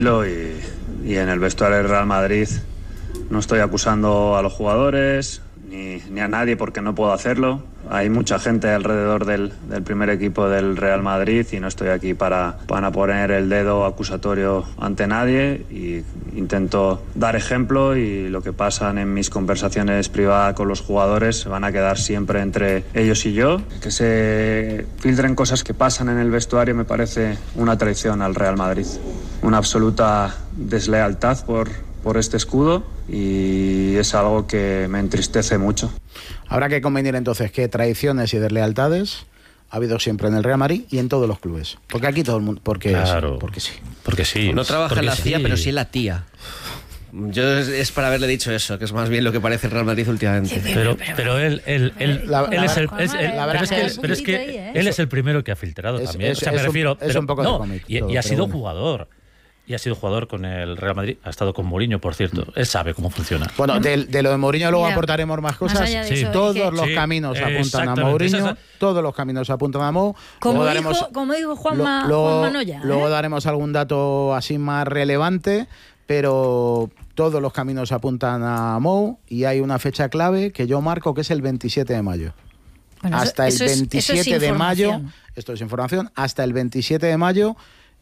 Y en el vestuario del Real Madrid no estoy acusando a los jugadores ni a nadie porque no puedo hacerlo. Hay mucha gente alrededor del primer equipo del Real Madrid y no estoy aquí para poner el dedo acusatorio ante nadie, y intento dar ejemplo, y lo que pasan en mis conversaciones privadas con los jugadores van a quedar siempre entre ellos y yo. Que se filtren cosas que pasan en el vestuario me parece una traición al Real Madrid, una absoluta deslealtad por este escudo, y es algo que me entristece mucho. Habrá que convenir entonces que traiciones y deslealtades ha habido siempre en el Real Madrid y en todos los clubes. Porque aquí todo el mundo... Claro, porque sí. Porque sí. No trabaja en la CIA, sí. pero sí en la tía. Yo es para haberle dicho eso, que es más bien lo que parece el Real Madrid últimamente. Pero él es el primero que ha filtrado también. Me refiero... Es un poco de cómic. Y ha sido jugador. Y ha sido jugador con el Real Madrid. Ha estado con Mourinho, por cierto. Él sabe cómo funciona. Bueno, de lo de Mourinho luego aportaremos más cosas. Sí. Todos los caminos apuntan a Mourinho. Todos los caminos apuntan a Mou. Como dijo Juanma Noya. Luego daremos algún dato así más relevante, pero todos los caminos apuntan a Mou, y hay una fecha clave que yo marco, que es el 27 de mayo. Bueno, hasta el 27 de mayo, esto es información, hasta el 27 de mayo...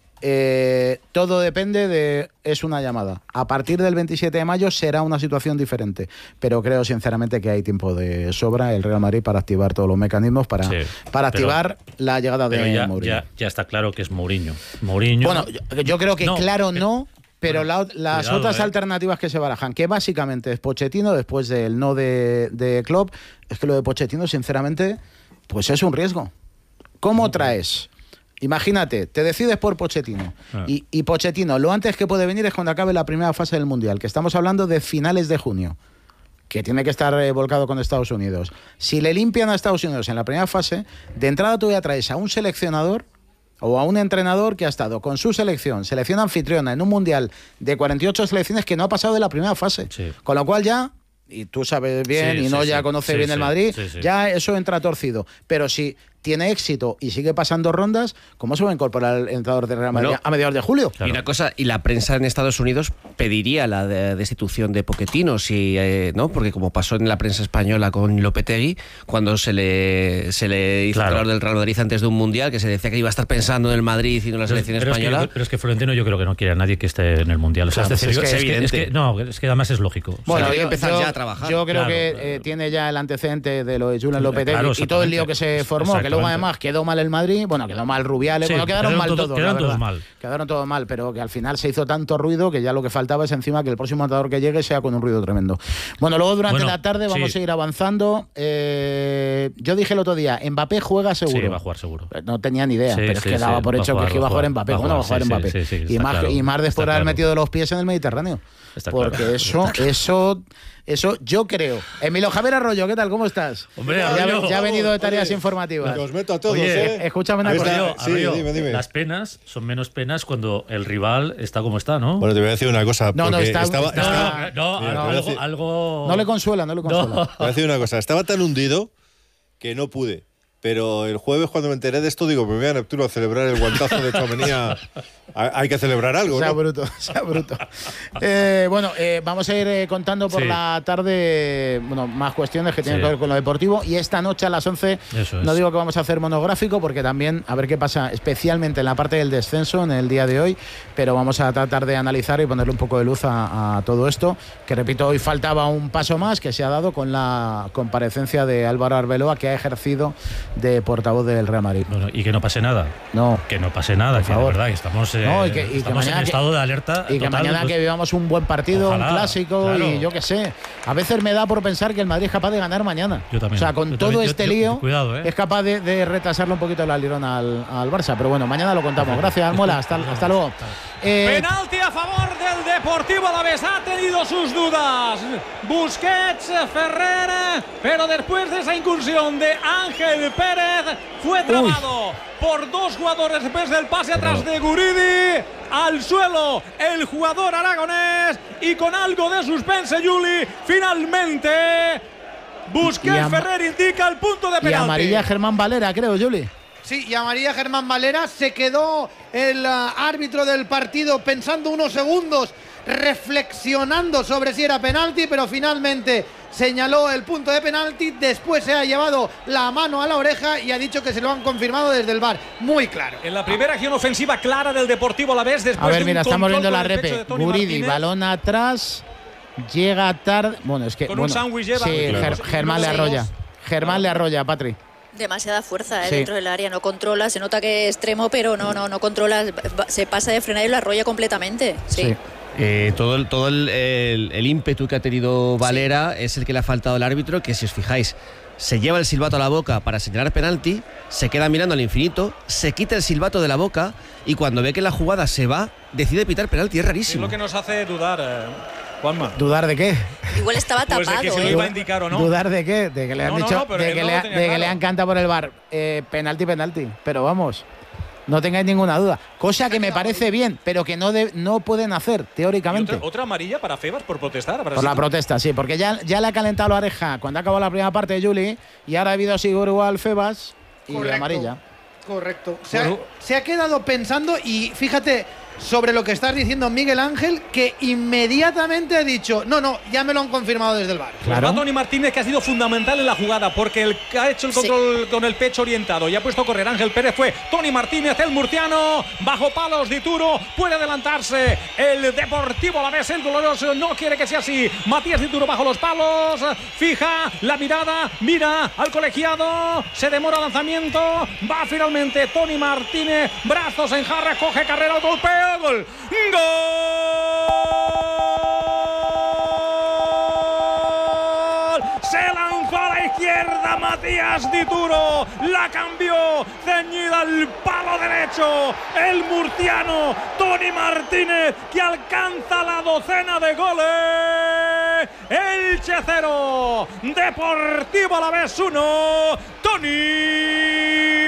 todo depende de... Es una llamada. A partir del 27 de mayo será una situación diferente, pero creo sinceramente que hay tiempo de sobra el Real Madrid para activar todos los mecanismos para activar la llegada de Mourinho. Ya está claro que es Mourinho. Bueno, yo creo que no, pero las otras alternativas que se barajan, que básicamente es Pochettino después del no de Klopp, es que lo de Pochettino sinceramente pues es un riesgo. ¿Cómo traes? Imagínate, te decides por Pochettino y Pochettino lo antes que puede venir es cuando acabe la primera fase del Mundial, que estamos hablando de finales de junio, que tiene que estar volcado con Estados Unidos. Si le limpian a Estados Unidos en la primera fase, de entrada tú ya traes a un seleccionador o a un entrenador que ha estado con su selección anfitriona en un Mundial de 48 selecciones que no ha pasado de la primera fase. Con lo cual ya... Y tú sabes bien, conoce bien el Madrid, ya eso entra torcido. Pero si tiene éxito y sigue pasando rondas, ¿cómo se va a incorporar el entrenador de Real Madrid a mediados de julio? Claro. Y una cosa, y la prensa en Estados Unidos pediría la destitución de Pochettino, ¿no? Porque como pasó en la prensa española con Lopetegui, cuando se le hizo entrenador del Real Madrid antes de un Mundial, que se decía que iba a estar pensando en el Madrid y no en la selección española. Pero es que Florentino yo creo que no quiere a nadie que esté en el Mundial. O sea, es evidente. Es que además es lógico. Bueno, hay que empezar ya a trabajar. Yo creo que tiene ya el antecedente de lo de Julen Lopetegui y todo el lío que se formó, que luego además quedó mal el Madrid, quedó mal Rubiales, quedaron mal todos. Quedaron todos mal, pero que al final se hizo tanto ruido que ya lo que faltaba es encima que el próximo entrenador que llegue sea con un ruido tremendo. Bueno, luego durante la tarde vamos a ir avanzando. Yo dije el otro día, Mbappé juega seguro. Sí, va a jugar seguro. No tenía ni idea, pero es que daba por hecho que iba a jugar Mbappé. Bueno, va a jugar Mbappé. Y más después de haber metido los pies en el Mediterráneo. Porque eso yo creo. Emilio Javier Arroyo, ¿qué tal? ¿Cómo estás? Hombre, ya ha venido de tareas informativas. Os meto a todos, Escúchame una cosa. Arroyo, dime. Las penas son menos penas cuando el rival está como está, ¿no? Bueno, te voy a decir una cosa. No le consuela. Te voy a decir una cosa. Estaba tan hundido que no pude. Pero el jueves, cuando me enteré de esto, digo, me voy a Neptuno a celebrar el guantazo de Tchouaméni. Hay que celebrar algo, sea ¿no? Bruto. Vamos a ir contando por la tarde más cuestiones que tienen que ver con lo deportivo. Y esta noche a las 11, no digo que vamos a hacer monográfico, porque también a ver qué pasa, especialmente en la parte del descenso en el día de hoy. Pero vamos a tratar de analizar y ponerle un poco de luz a todo esto. Que repito, hoy faltaba un paso más que se ha dado con la comparecencia de Álvaro Arbeloa, que ha ejercido de portavoz del Real Madrid. Y que no pase nada. Que no pase nada, que de verdad que estamos, estamos en estado de alerta. Y que mañana que vivamos un buen partido, un clásico, y yo qué sé. A veces me da por pensar que el Madrid es capaz de ganar mañana. Yo también. O sea, con todo este lío, cuidado, es capaz de retrasarle un poquito la lirona al Barça. Pero bueno, mañana lo contamos. Gracias, Almola. Hasta luego. Penalti a favor del Deportivo Alavés. Ha tenido sus dudas Busquets, Ferrer, pero después de esa incursión de Ángel Pérez fue trabado por dos jugadores después del pase atrás de Guridi. Al suelo el jugador aragonés y con algo de suspense, Juli, finalmente Busquets Ferrer indica el punto de penalti. Y amarilla Germán Valera, creo, Juli. Sí, y amarilla Germán Valera. Se quedó el árbitro del partido pensando unos segundos, reflexionando sobre si era penalti, pero finalmente señaló el punto de penalti. Después se ha llevado la mano a la oreja y ha dicho que se lo han confirmado desde el VAR. Muy claro. En la primera acción ofensiva clara del Deportivo Alavés, después a ver, de mira, estamos viendo la repe. Guridi, balón atrás, llega tarde. Bueno, es que con un sándwich lleva. Sí, Germán le arrolla. Germán le arrolla, Patri. Demasiada fuerza dentro del área, no controla, se nota que es extremo, pero no controla, se pasa de frenar y lo arrolla completamente. Sí. Todo el ímpetu que ha tenido Valera es el que le ha faltado al árbitro, que si os fijáis, se lleva el silbato a la boca para señalar penalti, se queda mirando al infinito, se quita el silbato de la boca y cuando ve que la jugada se va, decide pitar penalti. Es rarísimo. Es lo que nos hace dudar, Juanma. ¿Dudar de qué? Igual estaba tapado. Pues de que se lo iba a indicar o no. ¿Dudar de qué? De que le han dicho, de que le han cantado por el VAR. Penalti. Pero vamos, no tengáis ninguna duda. Cosa que me parece bien, pero que no pueden hacer, teóricamente. ¿Otra amarilla para Febas por protestar? Por la protesta, sí, porque ya le ha calentado la oreja cuando ha acabado la primera parte de Juli y ahora ha habido Sigur al Febas y correcto, amarilla. Correcto. Se ha quedado pensando y fíjate sobre lo que estás diciendo, Miguel Ángel, que inmediatamente ha dicho no, ya me lo han confirmado desde el VAR. Claro. Toni Martínez, que ha sido fundamental en la jugada, porque el que ha hecho el control con el pecho orientado y ha puesto a correr Ángel Pérez fue Toni Martínez, el murciano, bajo palos de Dituro, puede adelantarse el Deportivo Alavés, el doloroso, no quiere que sea así. Matías Dituro bajo los palos, fija la mirada, mira al colegiado, se demora el lanzamiento, va finalmente Toni Martínez, brazos en jarra, coge carrera, el golpeo. ¡Gol! ¡Gol! Se lanzó a la izquierda Matías Dituro, la cambió, ceñida al palo derecho, el murciano Toni Martínez, que alcanza la docena de goles. Elche 0, Deportivo Alavés 1, Toni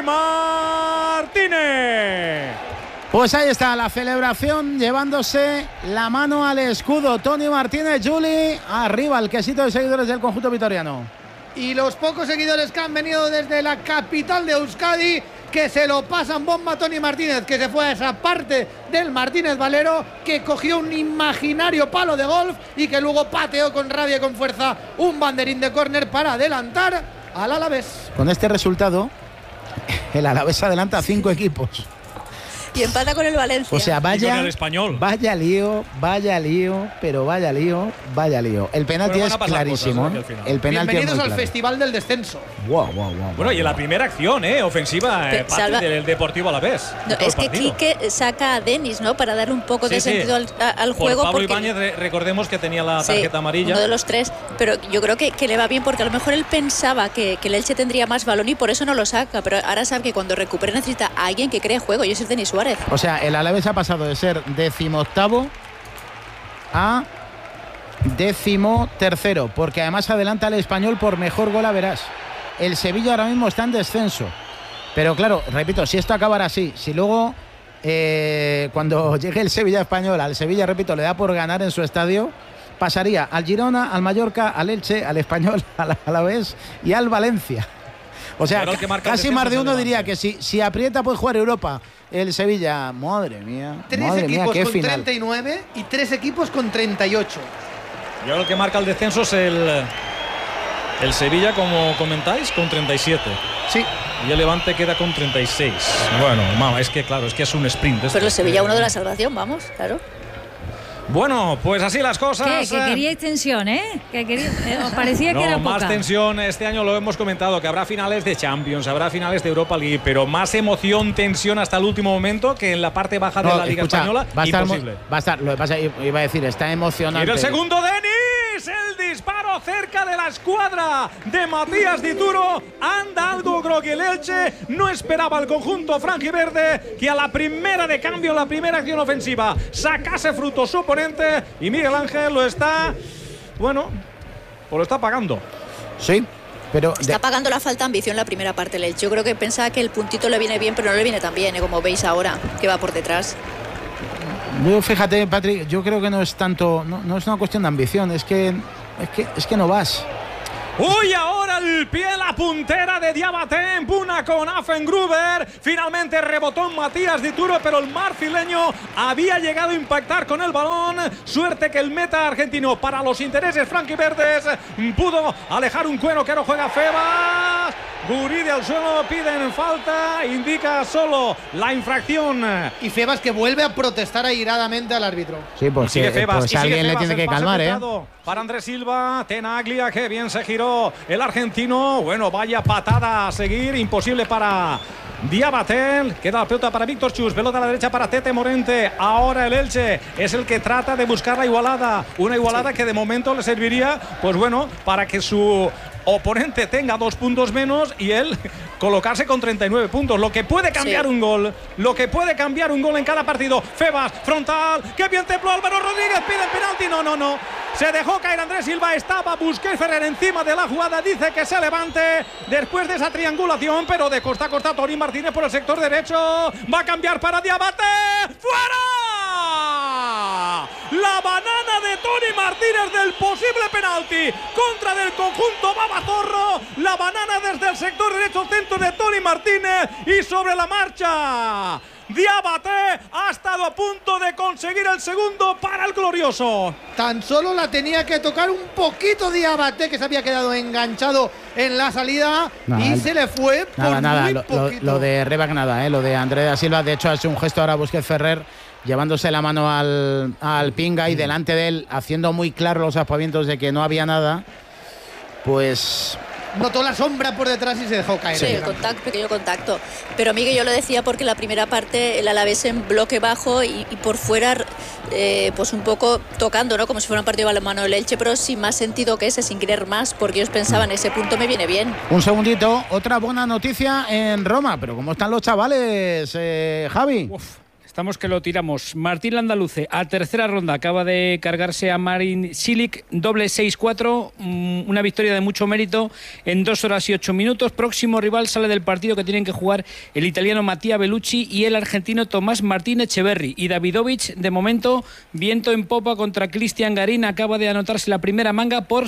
Martínez. Pues ahí está la celebración, llevándose la mano al escudo. Toni Martínez, Juli, arriba el quesito de seguidores del conjunto vitoriano. Y los pocos seguidores que han venido desde la capital de Euskadi, que se lo pasan bomba a Toni Martínez, que se fue a esa parte del Martínez Valero, que cogió un imaginario palo de golf y que luego pateó con rabia y con fuerza un banderín de córner para adelantar al Alavés. Con este resultado, el Alavés adelanta a 5 equipos. Y empata con el Valencia. O sea, vaya el Español. Vaya lío, pero vaya lío. El penalti es clarísimo. Cosas, el penalti bienvenidos es muy al claro. Festival del Descenso. Wow, bueno, y en la primera acción ofensiva parte del Deportivo Alavés. No, es que Quique saca a Denis, ¿no? Para darle un poco de sentido al juego. Pablo Ibáñez, recordemos que tenía la tarjeta amarilla. Uno de los 3, pero yo creo que le va bien porque a lo mejor él pensaba que el Elche tendría más balón y por eso no lo saca, pero ahora sabe que cuando recupere necesita a alguien que cree juego y ese es Denis Suárez. O sea, el Alavés ha pasado de ser 18º a 13º, porque además adelanta al Español por mejor gol a verás. El Sevilla ahora mismo está en descenso. Pero claro, repito, si esto acabara así, si luego cuando llegue el Sevilla Español, al Sevilla, repito, le da por ganar en su estadio, pasaría al Girona, al Mallorca, al Elche, al Español, al Alavés y al Valencia. O sea, casi más de uno diría que si aprieta puede jugar Europa. El Sevilla, madre mía. 3 equipos con 39 y 3 equipos con 38. Y ahora el que marca el descenso es el Sevilla, como comentáis, con 37. Sí. Y el Levante queda con 36. Bueno, es que claro, es que es un sprint. Pero el Sevilla uno de la salvación, vamos, claro. Bueno, pues así las cosas. Que queríais tensión, os parecía que era poca. Más tensión este año, lo hemos comentado, que habrá finales de Champions, habrá finales de Europa League, pero más emoción, tensión hasta el último momento que en la parte baja de la Liga Española. Imposible. Va a estar, lo que pasa, iba a decir, está emocionante. Y el segundo, Denis, el disparo cerca de la escuadra de Matías Dituro. Anda algo, creo que el Elche no esperaba al conjunto franjiverde que a la primera de cambio, la primera acción ofensiva, sacase fruto su oponente. Y Miguel Ángel lo está pagando. Sí, pero está pagando la falta de ambición la primera parte del Elche. Yo creo que pensaba que el puntito le viene bien, pero no le viene tan bien, como veis ahora, que va por detrás. Fíjate, Patrick, yo creo que no es tanto, no es una cuestión de ambición, es que no vas. Uy, ahora al pie la puntera de Diabaté, empuna con Affengruber, finalmente rebotó en Matías Dituro, pero el marfileño había llegado a impactar con el balón. Suerte que el meta argentino, para los intereses franquiverdes, pudo alejar un cuero que no juega Febas. Guridi al suelo, piden falta, indica solo la infracción. Y Febas que vuelve a protestar airadamente al árbitro. Sí, pues, sigue Febas, pues alguien le tiene que calmar, Para Andrés Silva, Tenaglia, que bien se giró el argentino. Bueno, vaya patada a seguir, imposible para Diabaté. Queda la pelota para Víctor Chus, pelota a la derecha para Tete Morente. Ahora el Elche es el que trata de buscar la igualada, una igualada que de momento le serviría, pues bueno, para que su oponente tenga 2 puntos menos y él colocarse con 39 puntos. Lo que puede cambiar un gol, lo que puede cambiar un gol en cada partido. Febas, frontal, que bien templó Álvaro Rodríguez, pide el penalti, no. Se dejó caer Andrés Silva, estaba Busquets Ferrer encima de la jugada, dice que se levante después de esa triangulación, pero de costa a costa Toni Martínez por el sector derecho, va a cambiar para Diabaté, ¡fuera! La banana de Toni Martínez del posible penalti contra del conjunto Babazorro, la banana desde el sector derecho centro de Toni Martínez y sobre la marcha Diabaté ha estado a punto de conseguir el segundo para el glorioso. Tan solo la tenía que tocar un poquito Diabaté, que se había quedado enganchado en la salida y se le fue por muy poquito. Lo de Rebac nada, lo de Andrés da Silva, de hecho ha hecho un gesto ahora Busquets Ferrer llevándose la mano al pinga y delante de él haciendo muy claro los aspavientos de que no había nada, pues notó la sombra por detrás y se dejó caer. Sí, el contacto, pequeño contacto. Pero Miguel, yo lo decía porque la primera parte el Alavés en bloque bajo y por fuera pues un poco tocando, ¿no? Como si fuera un partido de balonmano del Elche, pero sin más sentido que ese, sin querer más, porque ellos pensaban ese punto me viene bien. Un segundito, otra buena noticia en Roma, pero ¿cómo están los chavales, Javi? Estamos que lo tiramos. Martín Landaluce, a tercera ronda, acaba de cargarse a Marin Cilic, doble 6-4, una victoria de mucho mérito en 2 horas y 8 minutos. Próximo rival sale del partido que tienen que jugar el italiano Mattia Bellucci y el argentino Tomás Martín Echeverri. Y Davidovich, de momento, viento en popa contra Cristian Garín, acaba de anotarse la primera manga por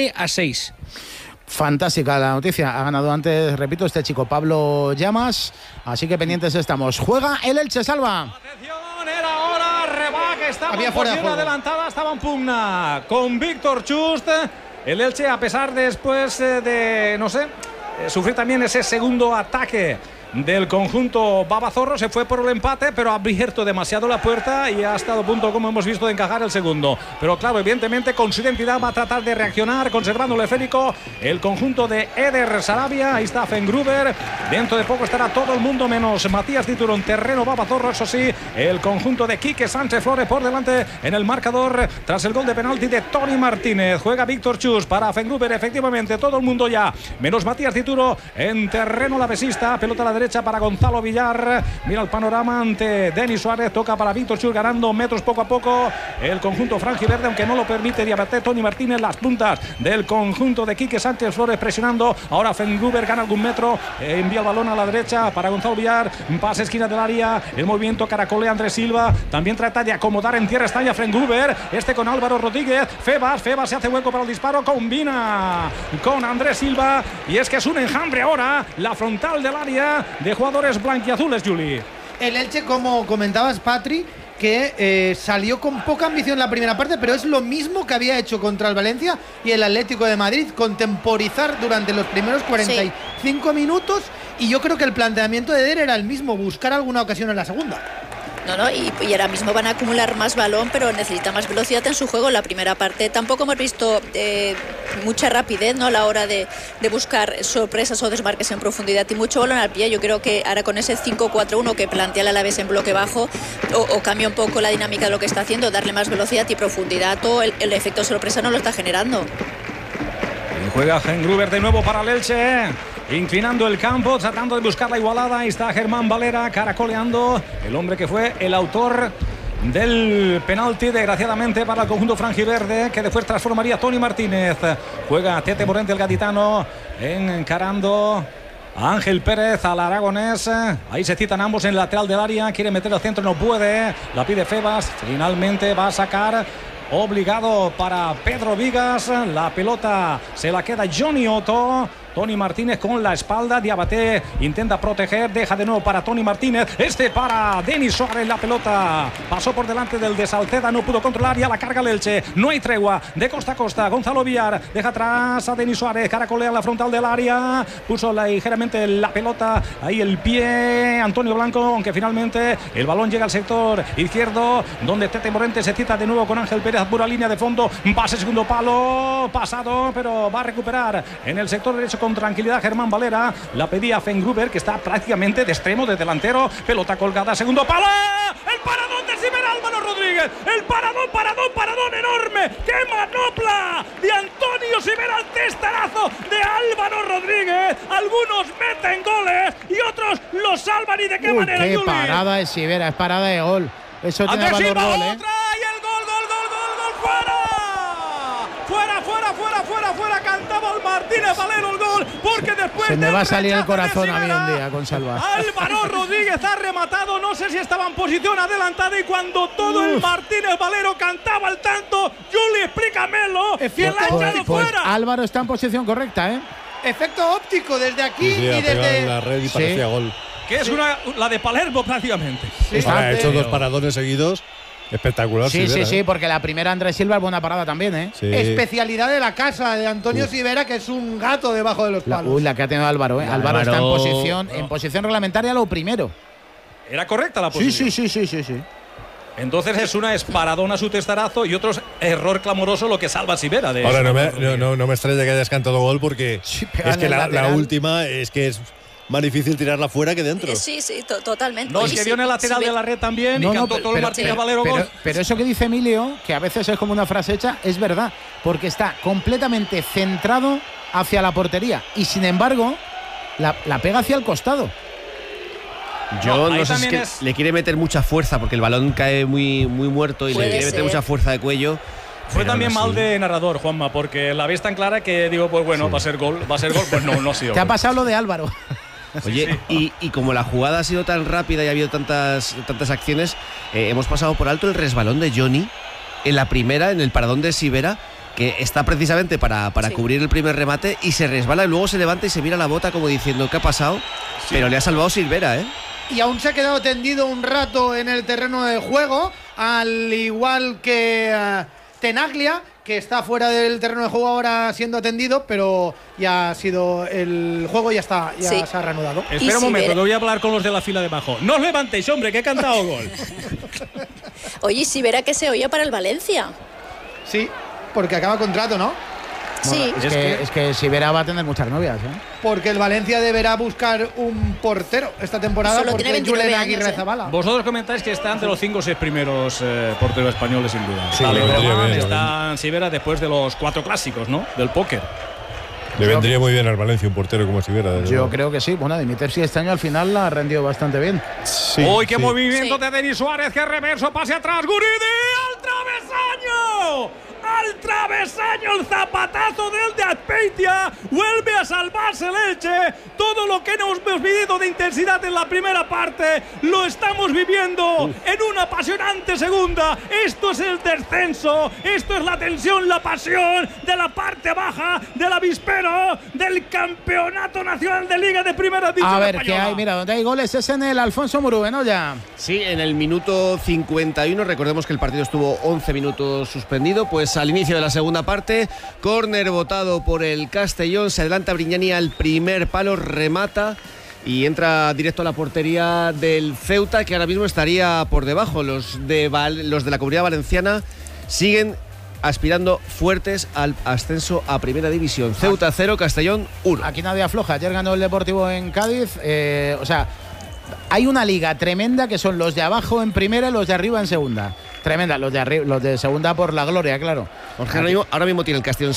7-6. Fantástica la noticia. Ha ganado antes, repito, este chico Pablo Llamas. Así que pendientes estamos. Juega el Elche, Salva. Atención, era ahora. Rebac estaba Había en fuera posición adelantada, estaba en pugna con Víctor Chust. El Elche, a pesar después de, no sé, sufrir también ese segundo ataque del conjunto Babazorro, se fue por el empate, pero ha abierto demasiado la puerta y ha estado a punto, como hemos visto, de encajar el segundo. Pero claro, evidentemente con su identidad va a tratar de reaccionar, conservando el esférico el conjunto de Eder Sarabia. Ahí está Affengruber, dentro de poco estará todo el mundo menos Matías Dituro en terreno Babazorro. Eso sí, el conjunto de Quique Sánchez Flores por delante en el marcador tras el gol de penalti de Toni Martínez. Juega Víctor Chus para Affengruber, efectivamente todo el mundo ya menos Matías Dituro en terreno lavesista. Pelota a la derecha para Gonzalo Villar, mira el panorama ante Denis Suárez, toca para Víctor Chus, ganando metros poco a poco el conjunto franjiverde, aunque no lo permite Diabaté. Toni Martínez, las puntas del conjunto de Quique Sánchez Flores presionando, ahora Affengruber gana algún metro, envía el balón a la derecha para Gonzalo Villar, pase esquina del área, el movimiento caracolea Andrés Silva, también trata de acomodar en tierra estaña Affengruber, con Álvaro Rodríguez, Febas se hace hueco para el disparo, combina con Andrés Silva y es que es un enjambre ahora la frontal del área de jugadores blanquiazules, Juli. El Elche, como comentabas, Patri, que salió con poca ambición en la primera parte, pero es lo mismo que había hecho contra el Valencia y el Atlético de Madrid, contemporizar durante los primeros 45 minutos, y yo creo que el planteamiento de Eder era el mismo, buscar alguna ocasión en la segunda. Y ahora mismo van a acumular más balón, pero necesita más velocidad en su juego. En la primera parte tampoco hemos visto mucha rapidez, ¿no?, a la hora de buscar sorpresas o desmarques en profundidad y mucho balón al pie. Yo creo que ahora con ese 5-4-1 que plantea el Alavés en bloque bajo o cambia un poco la dinámica de lo que está haciendo, darle más velocidad y profundidad, o el efecto sorpresa no lo está generando. Juega Affengruber de nuevo para el Elche, inclinando el campo, tratando de buscar la igualada. Ahí está Germán Valera caracoleando, el hombre que fue el autor del penalti, desgraciadamente para el conjunto franjiverde, que después transformaría a Toni Martínez. Juega Tete Morente, el gaditano, encarando a Ángel Pérez, al aragonés. Ahí se citan ambos en el lateral del área, quiere meter al centro, no puede, la pide Febas, finalmente va a sacar obligado para Pedro Vigas. La pelota se la queda Johnny Otto. Tony Martínez con la espalda. Diabaté intenta proteger, deja de nuevo para Tony Martínez. Para Denis Suárez, la pelota pasó por delante del de Salceda, no pudo controlar, y a la carga el Elche. No hay tregua de costa a costa. Gonzalo Villar deja atrás a Denis Suárez, caracolea la frontal del área, puso ligeramente la pelota, ahí el pie Antonio Blanco, aunque finalmente el balón llega al sector izquierdo, donde Tete Morente se cita de nuevo con Ángel Pérez, pura línea de fondo, pase segundo palo, pasado, pero va a recuperar en el sector derecho con tranquilidad Germán Valera. La pedía Fengruber, que está prácticamente de extremo, de delantero. Pelota colgada, segundo palo. El paradón de Siber Álvaro Rodríguez. El paradón enorme. ¡Qué manopla de Antonio Siber al testarazo de Álvaro Rodríguez! Algunos meten goles y otros los salvan. ¿Y de qué manera, qué Juli? Parada de Sibera, es parada de gol. Eso tiene Andrés valor Silva, gol, otra, y el gol, fuera, cantaba el Martínez Valero el gol, porque después se me va a salir el corazón a mí Sibera, un día con Salva. Álvaro Rodríguez ha rematado, no sé si estaba en posición adelantada, y cuando todo el Martínez Valero cantaba el tanto, Juli, explícamelo, ¿quién la ha echado fuera? Álvaro está en posición correcta, ¿eh? Efecto óptico desde aquí Sí, y desde la red y parecía gol. Que es la de Palermo prácticamente. Ha hecho 2 paradones seguidos. Espectacular. Sí, Sibera, sí, porque la primera Andrés Silva es buena parada también, ¿eh? Sí. especialidad de la casa de Antonio Sibera, que es un gato debajo de los palos. La que ha tenido Álvaro, ¿eh? Álvaro está en posición reglamentaria lo primero. ¿Era correcta la posición? Sí. Entonces es una esparadona su testarazo y otro error clamoroso lo que salva a Sibera. Ahora no me extraña que hayas cantado gol, porque es que la última es que es más difícil tirarla fuera que dentro. Sí, totalmente. No, es que vio en el lateral de la red también y cantó todo el Martínez Valero gol. Pero eso que dice Emilio, que a veces es como una frase hecha, es verdad, porque está completamente centrado hacia la portería y sin embargo la pega hacia el costado. Yo no sé si es que le quiere meter mucha fuerza, porque el balón cae muy muerto y le quiere meter mucha fuerza de cuello. Fue también mal de narrador, Juanma, porque la ves tan clara que digo, pues bueno, va a ser gol, pues no ha sido. Te ha pasado lo de Álvaro. Oye, y como la jugada ha sido tan rápida y ha habido tantas acciones, hemos pasado por alto el resbalón de Johnny en la primera, en el paradón de Sibera, que está precisamente para cubrir el primer remate, y se resbala y luego se levanta y se mira la bota como diciendo ¿qué ha pasado? Pero le ha salvado Silvera, ¿eh? Y aún se ha quedado tendido un rato en el terreno de juego, al igual que Tenaglia, que está fuera del terreno de juego ahora siendo atendido, pero ya ha sido el juego, ya se ha reanudado. Espera un momento, que voy a hablar con los de la fila de abajo. No os levantéis, hombre, que he cantado gol. Oye, Sibera que se oía para el Valencia. Sí, porque acaba contrato, ¿no? Sí. Es que Sibera va a tener muchas novias, ¿eh? Porque el Valencia deberá buscar un portero esta temporada. Solo tiene 29 años, Aguirre Zabala. Vosotros comentáis que está entre los 5 o 6 primeros porteros españoles, sin duda. Sí, está Sibera después de los 4 clásicos, ¿no? Del póker. Le vendría muy bien al Valencia un portero como Sibera. Yo creo que sí. Bueno, Dimitrovski este año al final la ha rendido bastante bien. Sí, ¡Uy, qué movimiento de Denis Suárez! ¡Qué reverso! ¡Pase atrás! ¡Guridi! ¡Al travesaño! ¡Al travesaño! El zapatazo del de Azpeitia. Vuelve a salvarse el Elche. Todo lo que hemos vivido de intensidad en la primera parte lo estamos viviendo en una apasionante segunda. Esto es el descenso. Esto es la tensión, la pasión de la parte baja del avispero del Campeonato Nacional de Liga de Primera División. A ver, española. ¿qué hay? Mira, donde hay goles es en el Alfonso Murube, ¿no? Ya. Sí, en el minuto 51, recordemos que el partido estuvo 11 minutos suspendido, pues al inicio de la segunda parte, córner votado por el Castellón, se adelanta Brignani al primer palo, remata y entra directo a la portería del Ceuta, que ahora mismo estaría por debajo. Los de la Comunidad Valenciana siguen aspirando fuertes al ascenso a Primera División. Ceuta 0, Castellón 1. Aquí nadie afloja. Ayer ganó el Deportivo en Cádiz. Hay una liga tremenda que son los de abajo en primera y los de arriba en segunda. Tremenda, los de segunda por la gloria, claro. Jorge, ahora mismo tiene el Castellón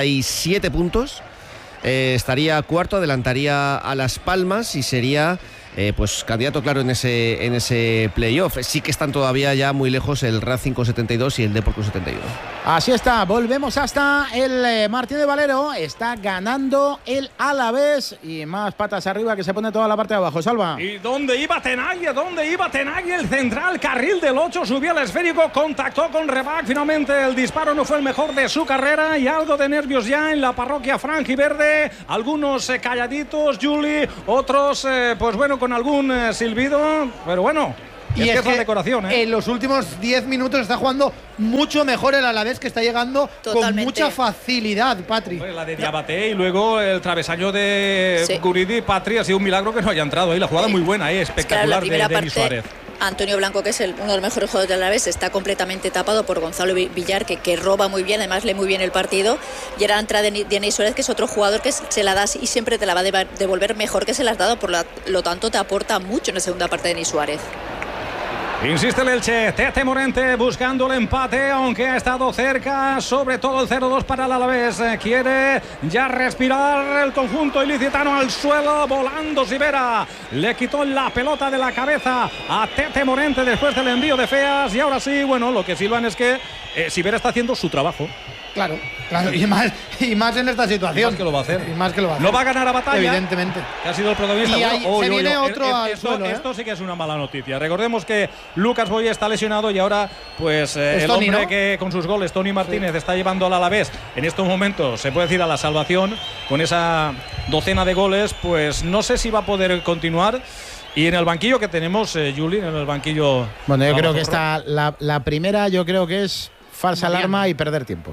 67 puntos. Estaría cuarto, adelantaría a Las Palmas y sería pues candidato claro en ese playoff. Sí que están todavía ya muy lejos el Racing con 72 y el Depor con 71. Así está, volvemos hasta el Martínez Valero. Está ganando el Alavés y más patas arriba que se pone toda la parte de abajo. Salva. ¿Y dónde iba Tenaglia? El central, carril del 8, subió al esférico, contactó con Rebac. Finalmente el disparo no fue el mejor de su carrera y algo de nervios ya en la parroquia franjiverde. Algunos calladitos, Juli, otros, pues bueno, con algún silbido, pero bueno. Y es la decoración, en los últimos 10 minutos está jugando mucho mejor el Alavés, que está llegando con mucha facilidad, Patri. La de Diabaté y luego el travesaño de Guridi, Patri, ha sido un milagro que no haya entrado ahí. La jugada muy buena, espectacular de Denis Suárez. Antonio Blanco, que es uno de los mejores jugadores del Alavés, está completamente tapado por Gonzalo Villar, que roba muy bien, además lee muy bien el partido. Y ahora entra Denis Suárez, que es otro jugador que se la das y siempre te la va a devolver mejor que se la has dado, por lo tanto te aporta mucho en la segunda parte de Denis Suárez. Insiste el Elche, Tete Morente buscando el empate, aunque ha estado cerca, sobre todo el 0-2 para el Alavés. Quiere ya respirar el conjunto ilicitano al suelo, volando Sivera. Le quitó la pelota de la cabeza a Tete Morente después del envío de Feas. Y ahora sí, bueno, lo que silban es que Sivera está haciendo su trabajo. Claro, y más en esta situación. Y más que lo va a hacer. No va a ganar a batalla. Evidentemente. Que ha sido el protagonista. Y se viene otro al suelo. Esto sí que es una mala noticia. Recordemos que Lucas Boye está lesionado y ahora, pues, el hombre, ¿no?, que con sus goles, Tony Martínez, está llevando al Alavés en estos momentos, se puede decir, a la salvación. Con esa docena de goles, pues no sé si va a poder continuar. Y en el banquillo que tenemos, Juli, en el banquillo. Bueno, yo creo que está la primera, yo creo que es falsa alarma y perder tiempo.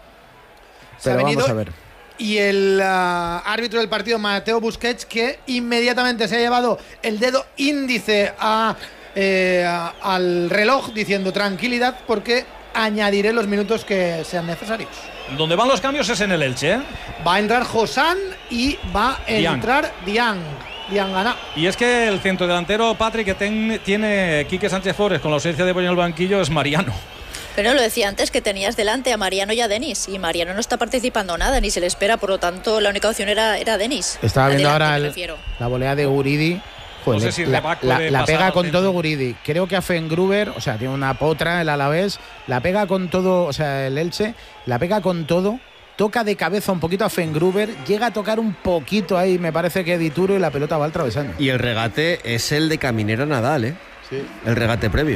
Pero vamos a ver. Y el árbitro del partido, Mateo Busquets, que inmediatamente se ha llevado el dedo índice al reloj, diciendo tranquilidad, porque añadiré los minutos que sean necesarios. Donde van los cambios es en el Elche, ¿eh? Va a entrar Josán y va a entrar Diang Gana. Y es que el centrodelantero, Patrick, que tiene Quique Sánchez Flores con la ausencia de Boye en el banquillo, es Mariano. Pero lo decía antes, que tenías delante a Mariano y a Denis, y Mariano no está participando nada, ni se le espera, por lo tanto la única opción era Denis. Estaba viendo ahora la volea de Guridi. No sé si la pega con todo Guridi. Creo que a Fengruber, o sea, tiene una potra el Alavés, la pega con todo, o sea, el Elche, la pega con todo, toca de cabeza un poquito a Fengruber, llega a tocar un poquito ahí, me parece que Dituro, y la pelota va al travesaño. Y el regate es el de Caminero Nadal, Sí. El regate previo.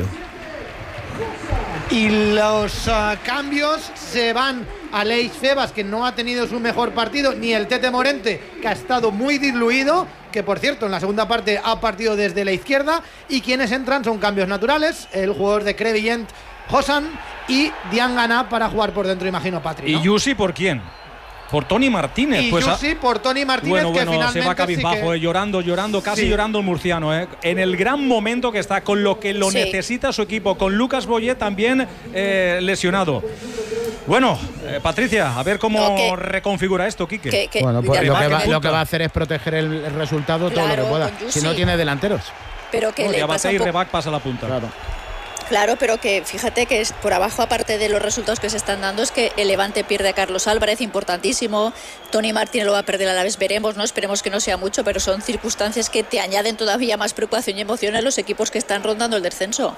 Y los cambios se van a Leis Febas, que no ha tenido su mejor partido, ni el Tete Morente, que ha estado muy diluido, que por cierto en la segunda parte ha partido desde la izquierda. Y quienes entran son cambios naturales, el jugador de Crevillent, Josan, y Diang Gana para jugar por dentro, imagino, Patri, ¿no? ¿Y Yusi por quién? Por Tony Martínez. Y pues Yusi por Tony Martínez, bueno, que finalmente se va cabizbajo, llorando, casi llorando el murciano, en el gran momento que está, con lo que lo necesita su equipo, con Lucas Boye también lesionado. Bueno, Patricia, a ver cómo reconfigura esto, Quique. Bueno, pues lo que va a hacer es proteger el resultado, todo lo que pueda. Si no tiene delanteros. Pero que le pasa y Rebac pasa la punta. Claro, pero que fíjate que es por abajo, aparte de los resultados que se están dando, es que el Levante pierde a Carlos Álvarez, importantísimo. Tony Martínez lo va a perder a la vez, veremos, ¿no? Esperemos que no sea mucho, pero son circunstancias que te añaden todavía más preocupación y emoción a los equipos que están rondando el descenso.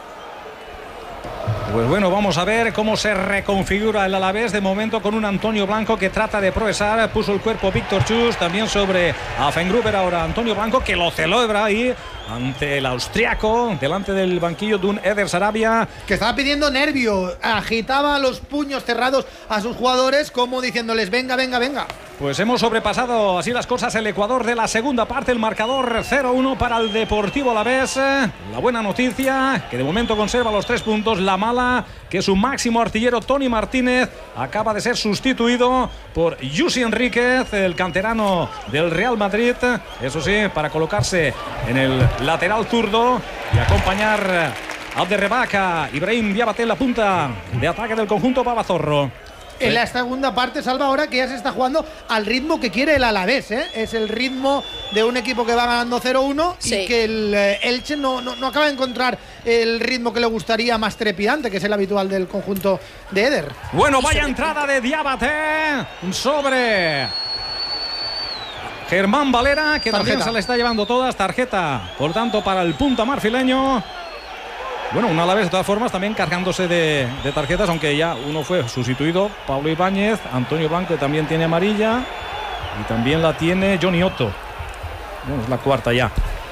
Pues bueno, vamos a ver cómo se reconfigura el Alavés, de momento con un Antonio Blanco que trata de progresar. Puso el cuerpo Víctor Chus, también sobre a Fengruber, ahora Antonio Blanco, que lo celebra ahí ante el austriaco, delante del banquillo de un Eder Sarabia, que estaba pidiendo nervio, agitaba los puños cerrados a sus jugadores como diciéndoles venga. Pues hemos sobrepasado así las cosas el Ecuador de la segunda parte, el marcador 0-1 para el Deportivo Alavés. La buena noticia, que de momento conserva los 3 puntos. La mala, que su máximo artillero Tony Martínez acaba de ser sustituido por Yusi Enríquez, el canterano del Real Madrid, eso sí, para colocarse en el lateral zurdo y acompañar a Abderrebac, Ibrahim Diabaté en la punta de ataque del conjunto babazorro. En la segunda parte, Salva, ahora que ya se está jugando al ritmo que quiere el Alavés, es el ritmo de un equipo que va ganando 0-1 y que el Elche no acaba de encontrar el ritmo que le gustaría, más trepidante, que es el habitual del conjunto de Eder. Bueno, vaya entrada de Diabaté sobre Germán Valera, que también Tarjeta. se le está llevando todas, tarjeta, por tanto, para el punta marfileño. Bueno, una a la vez, de todas formas, también cargándose de tarjetas, aunque ya uno fue sustituido, Pablo Ibáñez, Antonio Blanco, que también tiene amarilla, y también la tiene Johnny Otto. Bueno, es la cuarta ya.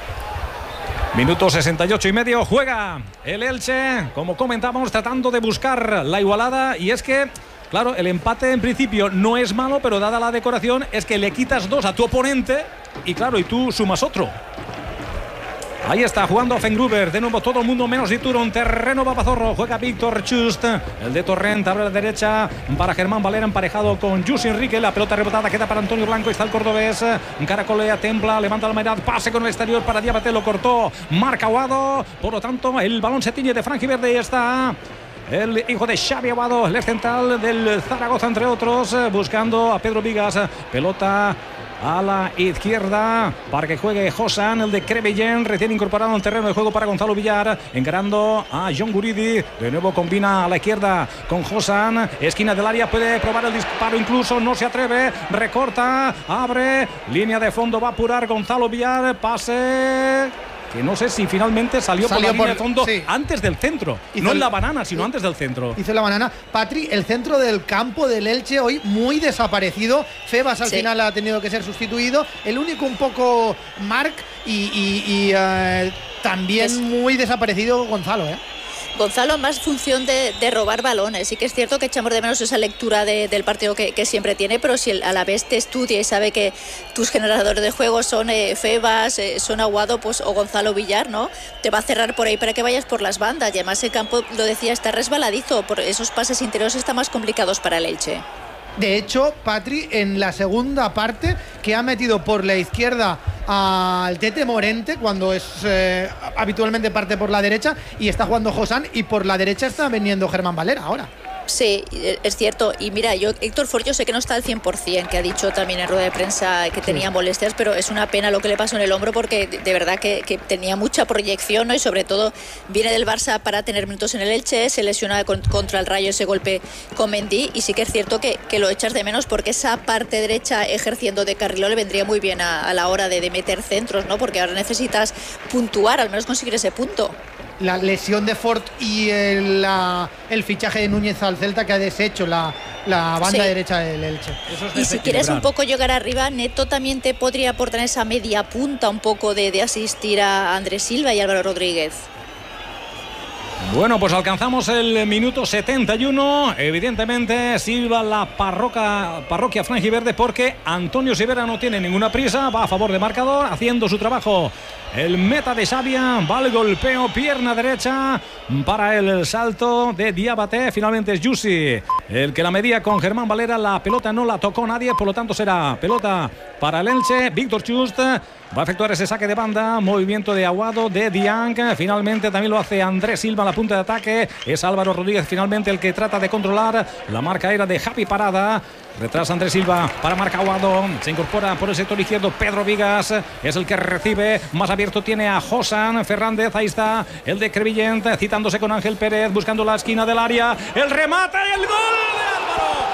Minuto 68 y medio, juega el Elche, como comentábamos, tratando de buscar la igualada, y es que, claro, el empate en principio no es malo, pero dada la decoración es que le quitas 2 a tu oponente y claro, y tú sumas otro. Ahí está jugando Fengruber, de nuevo todo el mundo menos Iturón, terreno Papazorro, juega Víctor Chust, el de Torrent abre a la derecha para Germán Valera emparejado con Jus Enrique, la pelota rebotada queda para Antonio Blanco, está el cordobés, caracolea, templa, levanta la Almeida, pase con el exterior para Diabate, lo cortó, marca Aguado, por lo tanto el balón se tiñe de franjiverde y está el hijo de Xavi Aguado, el central del Zaragoza entre otros, buscando a Pedro Vigas, pelota a la izquierda para que juegue Josan, el de Crevillén, recién incorporado al terreno de juego para Gonzalo Villar, encarando a John Guridi, de nuevo combina a la izquierda con Josan, esquina del área, puede probar el disparo, incluso no se atreve, recorta, abre, línea de fondo, va a apurar Gonzalo Villar, pase que no sé si finalmente salió por la línea de fondo, sí, antes del centro, no en la banana, sino antes del centro. Hizo la banana. Patri, el centro del campo del Elche hoy muy desaparecido. Febas al final ha tenido que ser sustituido. El único un poco Marc y también muy desaparecido Gonzalo, Gonzalo, más función de robar balones. Sí que es cierto que echamos de menos esa lectura del partido que siempre tiene, pero si a la vez te estudia y sabe que tus generadores de juego son Febas, son Aguado, pues, o Gonzalo Villar, ¿no? Te va a cerrar por ahí para que vayas por las bandas. Y además el campo, lo decía, está resbaladizo. Por esos pases interiores están más complicados para el Elche. De hecho, Patri, en la segunda parte, que ha metido por la izquierda al Tete Morente, cuando es habitualmente parte por la derecha, y está jugando Josan, y por la derecha está viniendo Germán Valera ahora. Sí, es cierto. Y mira, Héctor Ford, yo sé que no está al 100%, que ha dicho también en rueda de prensa que tenía molestias, pero es una pena lo que le pasó en el hombro, porque de verdad que tenía mucha proyección, ¿no? Y sobre todo viene del Barça para tener minutos en el Elche, se lesiona contra el Rayo ese golpe con Mendy, y sí que es cierto que lo echas de menos, porque esa parte derecha ejerciendo de carrilero le vendría muy bien a la hora de meter centros, ¿no? Porque ahora necesitas puntuar, al menos conseguir ese punto. La lesión de Ford y el fichaje de Núñez al Celta, que ha deshecho la banda derecha del Elche. Y si quieres un poco llegar arriba, Neto también te podría aportar esa media punta un poco de asistir a Andrés Silva y Álvaro Rodríguez. Bueno, pues alcanzamos el minuto 71. Evidentemente Silva la parroquia franjiverde, porque Antonio Sivera no tiene ninguna prisa, va a favor de marcador, haciendo su trabajo. El meta de Xavia, va el golpeo, pierna derecha para el salto de Diabate. Finalmente es Yusi el que la medía con Germán Valera. La pelota no la tocó nadie, por lo tanto será pelota para el Elche. Víctor Chust va a efectuar ese saque de banda, movimiento de Aguado, de Diang. Finalmente también lo hace Andrés Silva en la punta de ataque. Es Álvaro Rodríguez finalmente el que trata de controlar. La marca era de Javi Parada. Retrasa Andrés Silva para marca Aguado. Se incorpora por el sector izquierdo Pedro Vigas. Es el que recibe. Más abierto tiene a Josan Fernández. Ahí está el de Crevillén, citándose con Ángel Pérez, buscando la esquina del área. El remate y el gol de Álvaro.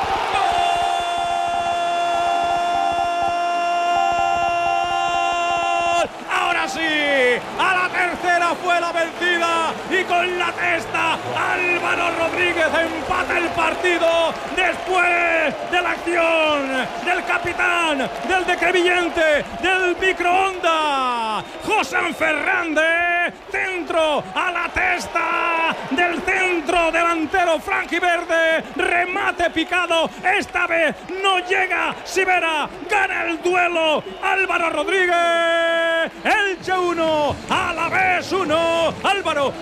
Sí, a la tercera fue la vencida, y con la testa Álvaro Rodríguez empata el partido después de la acción del capitán, del de Crevillente, del microondas, Josan Fernández, centro a la testa del centro delantero franjiverde, remate picado, esta vez no llega Sivera, gana el duelo Álvaro Rodríguez. Elche 1, Alavés 1, Álvaro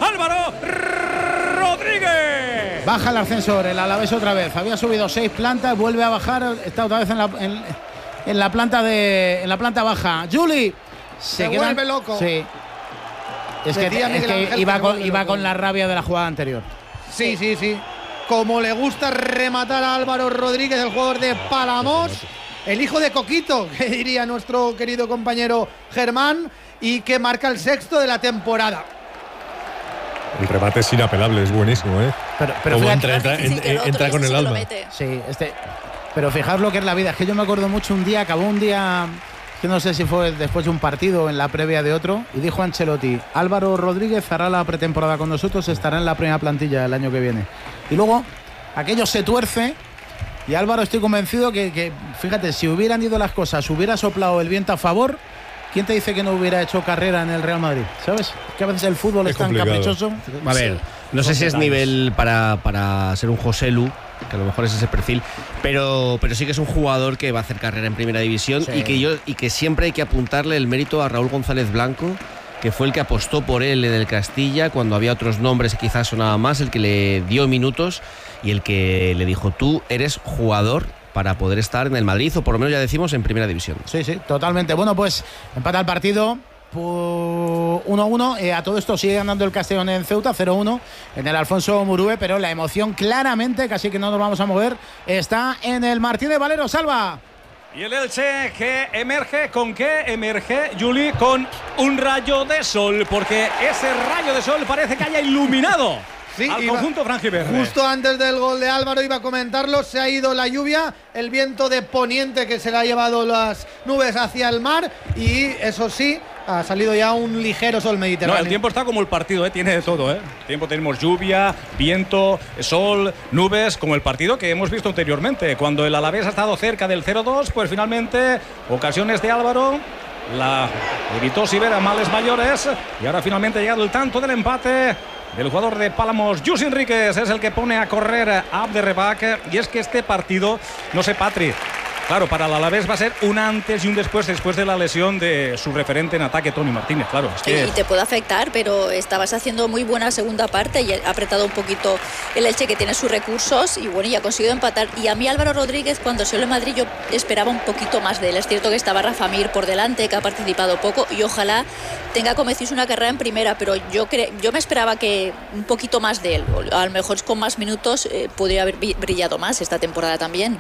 Rodríguez. Baja el ascensor, el Alavés otra vez. Había subido 6 plantas, vuelve a bajar, está otra vez en la planta baja. Juli se vuelve loco. Sí. Es que iba con la rabia de la jugada anterior. Sí. Como le gusta rematar a Álvaro Rodríguez, el jugador de Palamos. El hijo de Coquito, que diría nuestro querido compañero Germán, y que marca el 6º de la temporada. El remate es inapelable, es buenísimo, Pero entra con el alma. Sí, pero fijaos lo que es la vida. Es que yo me acuerdo mucho un día, acabó un día que no sé si fue después de un partido o en la previa de otro, y dijo Ancelotti: Álvaro Rodríguez hará la pretemporada con nosotros, estará en la primera plantilla el año que viene. Y luego aquello se tuerce y Álvaro, estoy convencido que fíjate, si hubieran ido las cosas, hubiera soplado el viento a favor, ¿quién te dice que no hubiera hecho carrera en el Real Madrid? ¿Sabes? Es que a veces el fútbol es tan caprichoso. A ver, no sé si es nivel para ser un José Lu, que a lo mejor es ese perfil, pero sí que es un jugador que va a hacer carrera en primera división, sí. y que siempre hay que apuntarle el mérito a Raúl González Blanco, que fue el que apostó por él en el Castilla cuando había otros nombres que quizás sonaba más, el que le dio minutos y el que le dijo: tú eres jugador para poder estar en el Madrid, o por lo menos ya decimos en primera división. Sí, totalmente. Bueno, pues empata el partido 1-1. A todo esto sigue ganando el Castellón en Ceuta, 0-1 en el Alfonso Murúe, pero la emoción claramente, casi que no nos vamos a mover, está en el Martínez Valero. Salva. Y el Elche que emerge, ¿con qué emerge, Juli? Con un rayo de sol, porque ese rayo de sol parece que haya iluminado al conjunto franjiverde. Justo antes del gol de Álvaro, iba a comentarlo, se ha ido la lluvia, el viento de poniente que se le ha llevado las nubes hacia el mar, y eso sí, ha salido ya un ligero sol mediterráneo. No, el tiempo está como el partido, tiene de todo. Tiempo tenemos lluvia, viento, sol, nubes, como el partido que hemos visto anteriormente. Cuando el Alavés ha estado cerca del 0-2, pues finalmente ocasiones de Álvaro, la evitó Sivera, males mayores, y ahora finalmente ha llegado el tanto del empate del jugador de Pálamos. Jus Enríquez es el que pone a correr a Abderrebac, y es que este partido, no sé, Patri, claro, para el Alavés va a ser un antes y un después de la lesión de su referente en ataque, Tony Martínez, claro. Es que... Y te puede afectar, pero estabas haciendo muy buena segunda parte y ha apretado un poquito el Elche, que tiene sus recursos, y bueno, y ha conseguido empatar. Y a mí Álvaro Rodríguez, cuando se lo en Madrid, yo esperaba un poquito más de él. Es cierto que estaba Rafa Mir por delante, que ha participado poco, y ojalá tenga, como decís, una carrera en primera, pero yo me esperaba que un poquito más de él, o a lo mejor con más minutos podría haber brillado más esta temporada también.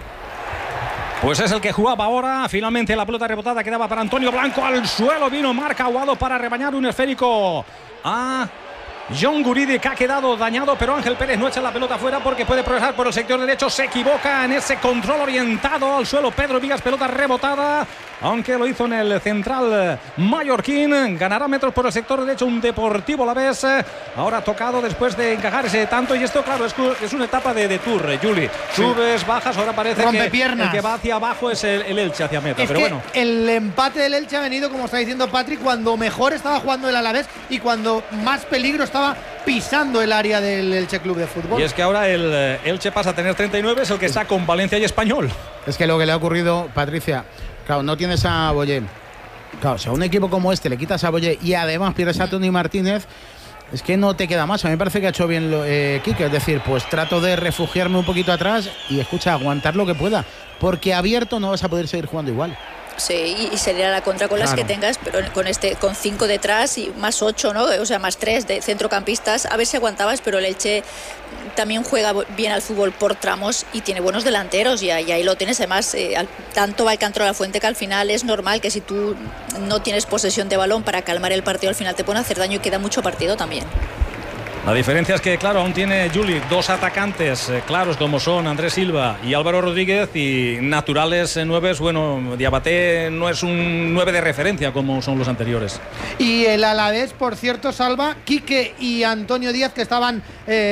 Pues es el que jugaba ahora. Finalmente la pelota rebotada quedaba para Antonio Blanco. Al suelo vino Marc Aguado para rebañar un esférico a John Guridi, que ha quedado dañado, pero Ángel Pérez no echa la pelota fuera porque puede progresar por el sector derecho. Se equivoca en ese control orientado al suelo Pedro Vigas, pelota rebotada, aunque lo hizo en el central mallorquín. Ganará metros por el sector derecho un Deportivo Alavés, ahora tocado después de encajar ese tanto. Y esto, claro, es una etapa de tour, Juli. Subes, bajas, ahora parece que el que va hacia abajo es el Elche hacia meta. Pero bueno, el empate del Elche ha venido, como está diciendo Patrick, cuando mejor estaba jugando el Alavés y cuando más peligro estaba pisando el área del Elche Club de Fútbol. Y es que ahora el Elche pasa a tener 39, es el que está con Valencia y Español. Es que lo que le ha ocurrido, Patricia, claro, no tienes a Boyé. Claro, si a un equipo como este le quitas a Boyé y además pierdes a Tony Martínez, es que no te queda más. A mí me parece que ha hecho bien Quique, es decir, pues trato de refugiarme un poquito atrás y, escucha, aguantar lo que pueda, porque abierto no vas a poder seguir jugando igual. Sí, y sería la contra con las que tengas, pero con 5 detrás y más 8, ¿no? O sea, más 3 de centrocampistas, a ver si aguantabas. Pero el Elche también juega bien al fútbol por tramos y tiene buenos delanteros, y ahí lo tienes. Además, tanto va el Cantro de la Fuente que al final es normal que si tú no tienes posesión de balón para calmar el partido, al final te pueden hacer daño y queda mucho partido también. La diferencia es que, claro, aún tiene Juli dos atacantes claros como son Andrés Silva y Álvaro Rodríguez, y naturales 9. Bueno, Diabaté no es un 9 de referencia como son los anteriores. Y el Alavés, por cierto, Salva, Quique y Antonio Díaz, que estaban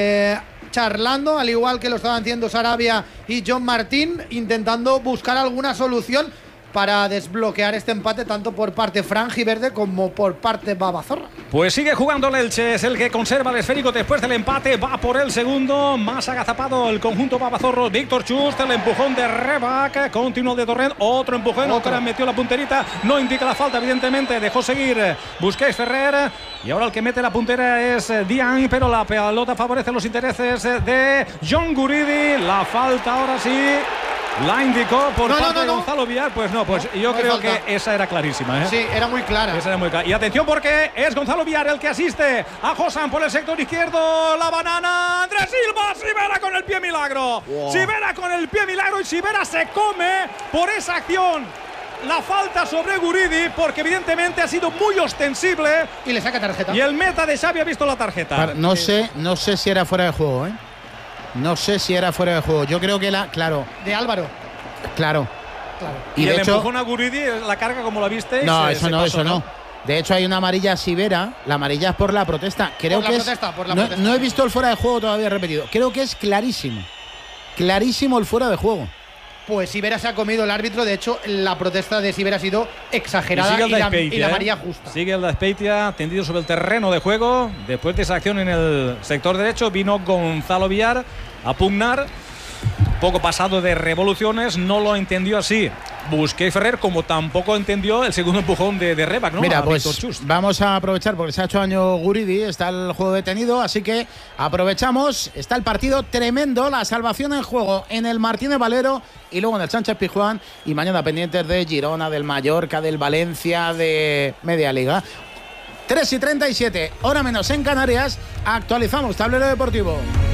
charlando, al igual que lo estaban haciendo Sarabia y John Martín, intentando buscar alguna solución para desbloquear este empate, tanto por parte franjiverde como por parte babazorra. Pues sigue jugando el Elche, es el que conserva el esférico después del empate, va por el segundo, más agazapado el conjunto babazorro. Víctor Chust, el empujón de Rebac, continuo de Torrent, otro empujón, otra metió la punterita, no indica la falta, evidentemente, dejó seguir Busquets Ferrer, y ahora el que mete la puntera es Dian, pero la pelota favorece los intereses de John Guridi. La falta ahora sí la indicó por parte de Gonzalo Villar. Pues no, pues yo creo que esa era clarísima, Sí, era muy clara. Esa era muy clara. Y atención, porque es Gonzalo Villar el que asiste a Josan por el sector izquierdo. La banana, Andrés Silva, Sivera con el pie milagro. Wow. Sivera con el pie milagro, y Sivera se come por esa acción la falta sobre Guridi, porque evidentemente ha sido muy ostensible. Y le saca tarjeta. Y el meta de Xavi ha visto la tarjeta. No sé si era fuera de juego, No sé si era fuera de juego. Yo creo que claro. De Álvaro. Claro. Claro. Y de el hecho, empujón a Guridi, la carga como la viste. No, eso no. De hecho, hay una amarilla a Sivera. La amarilla es por la protesta. Creo que no he visto el fuera de juego todavía repetido. Creo que es clarísimo. Clarísimo el fuera de juego. Pues Sivera se ha comido el árbitro. De hecho, la protesta de Sivera ha sido exagerada y la amarilla justa. Sigue el Azpeitia tendido sobre el terreno de juego. Después de esa acción en el sector derecho, vino Gonzalo Villar a pugnar. Poco pasado de revoluciones, no lo entendió así Busquets Ferrer, como tampoco entendió el segundo empujón de Rebac, ¿no? Mira, pues vamos a aprovechar porque se ha hecho daño Guridi, está el juego detenido, así que aprovechamos, está el partido tremendo, la salvación en juego en el Martínez Valero y luego en el Sánchez Pizjuán, y mañana pendientes de Girona, del Mallorca, del Valencia, de Media Liga. 3:37, hora menos en Canarias, actualizamos tablero deportivo.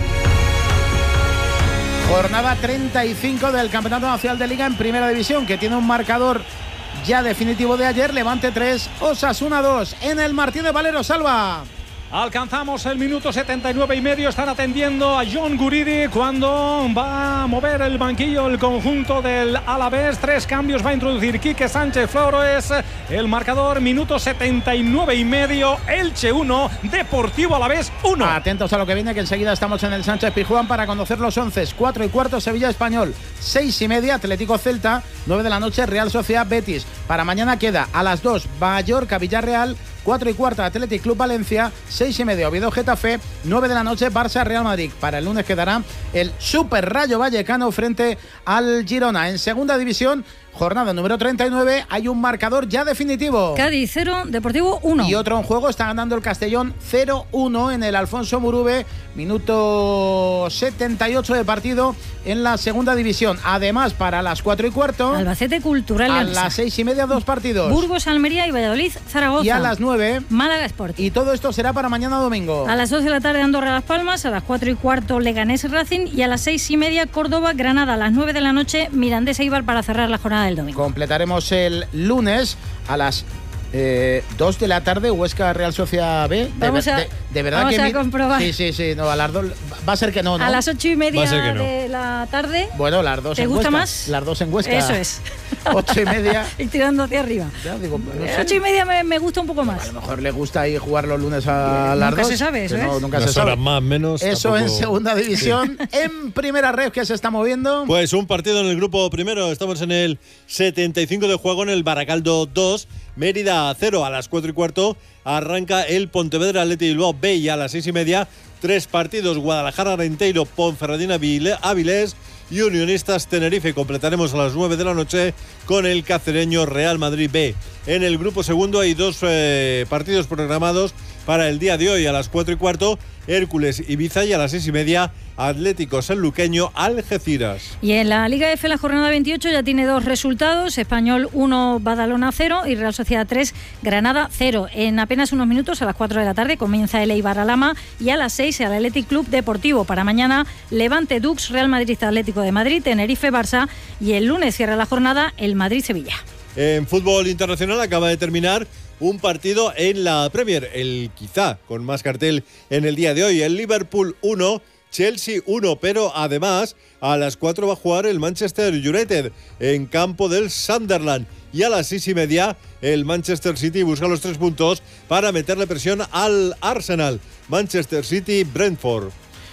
Jornada 35 del Campeonato Nacional de Liga en Primera División, que tiene un marcador ya definitivo de ayer. Levante 3, Osasuna 2 en el Martínez Valero. Salva. Alcanzamos el minuto 79:30. Están atendiendo a John Guridi cuando va a mover el banquillo el conjunto del Alavés. 3 cambios va a introducir Quique Sánchez Flores. El marcador, minuto 79:30. Elche 1, Deportivo Alavés 1. Atentos a lo que viene, que enseguida estamos en el Sánchez Pizjuán para conocer los 11. 4:15 Sevilla Español, 6:30 Atlético Celta, 9 de la noche Real Sociedad Betis. Para mañana queda a las 2 Mallorca Villarreal, 4:15 Athletic Club Valencia, 6:30 Oviedo Getafe, 9 de la noche Barça Real Madrid. Para el lunes quedará el Super Rayo Vallecano frente al Girona. En segunda división, jornada número 39, hay un marcador ya definitivo. Cádiz 0, Deportivo 1. Y otro en juego, está ganando el Castellón 0-1 en el Alfonso Murube, minuto 78 de partido en la segunda división. Además, para las 4:15, Albacete Cultural a Leonesa. las 6:30 dos partidos. Burgos, Almería y Valladolid, Zaragoza. Y a las 9, Málaga Sport. Y todo esto será para mañana domingo. A las 12 de la tarde Andorra Las Palmas, a las 4:15 Leganés Racing y a las 6:30 Córdoba Granada. A las 9 de la noche Mirandés Eibar para cerrar la jornada del domingo. Completaremos el lunes a las 2 de la tarde Huesca Real Sociedad B. De verdad vamos que a comprobar. Sí, no, a las 2 va a ser que no. A las 8:30 no. de la tarde. Bueno, las 2 en Huesca. ¿Te gusta más? Las 2 en Huesca. Eso es. 8:30. Y tirando hacia arriba. Ya, digo, no sé. 8:30 me gusta un poco más. A lo mejor le gusta ahí jugar los lunes a las 2. Nunca se sabe, eso no, es. nunca se sabe. Horas más, menos. Eso tampoco... en segunda división. Sí. En primera red, que se está moviendo. Pues un partido en el grupo primero. Estamos en el 75 de juego en el Baracaldo 2. Mérida 0. A las 4:15 arranca el Pontevedra Athletic Bilbao B, y a las 6:30 3 partidos: Guadalajara Renteiro, Ponferradina Avilés y Unionistas Tenerife. Completaremos a las 9 de la noche con el cacereño Real Madrid B. En el grupo segundo hay 2 partidos programados para el día de hoy. A las 4:15 Hércules Ibiza, y a las 6:30 Atlético Sanluqueño Algeciras. Y en la Liga F la jornada 28 ya tiene 2 resultados: Español 1, Badalona 0 y Real Sociedad 3, Granada 0. En apenas unos minutos, a las 4 de la tarde, comienza el Eibar Alhama, y a las 6 el Athletic Club Deportivo. Para mañana, Levante Dux, Real Madrid Atlético de Madrid, Tenerife Barça, y el lunes cierra la jornada el Madrid Sevilla. En fútbol internacional acaba de terminar un partido en la Premier, el quizá con más cartel en el día de hoy. El Liverpool 1, Chelsea 1, pero además a las 4 va a jugar el Manchester United en campo del Sunderland, y a las 6:30 el Manchester City busca los 3 puntos para meterle presión al Arsenal. Manchester City Brentford.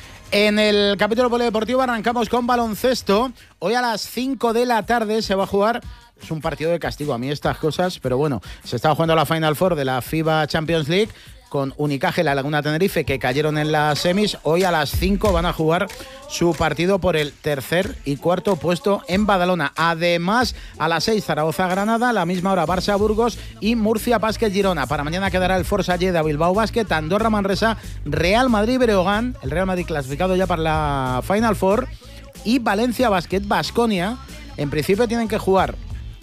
En el capítulo polideportivo arrancamos con baloncesto. Hoy a las 5 de la tarde se va a jugar. Es un partido de castigo a mí estas cosas, pero bueno, se estaba jugando la Final Four de la FIBA Champions League con Unicaja y la Laguna Tenerife, que cayeron en las semis. Hoy a las 5 van a jugar su partido por el tercer y cuarto puesto en Badalona. Además, a las 6 Zaragoza-Granada, a la misma hora Barça-Burgos y Murcia-Básquet-Girona. Para mañana quedará el Forza Lleida Bilbao Basket, Andorra-Manresa, Real Madrid-Breogán, el Real Madrid clasificado ya para la Final Four, y Valencia Basket-Baskonia. En principio tienen que jugar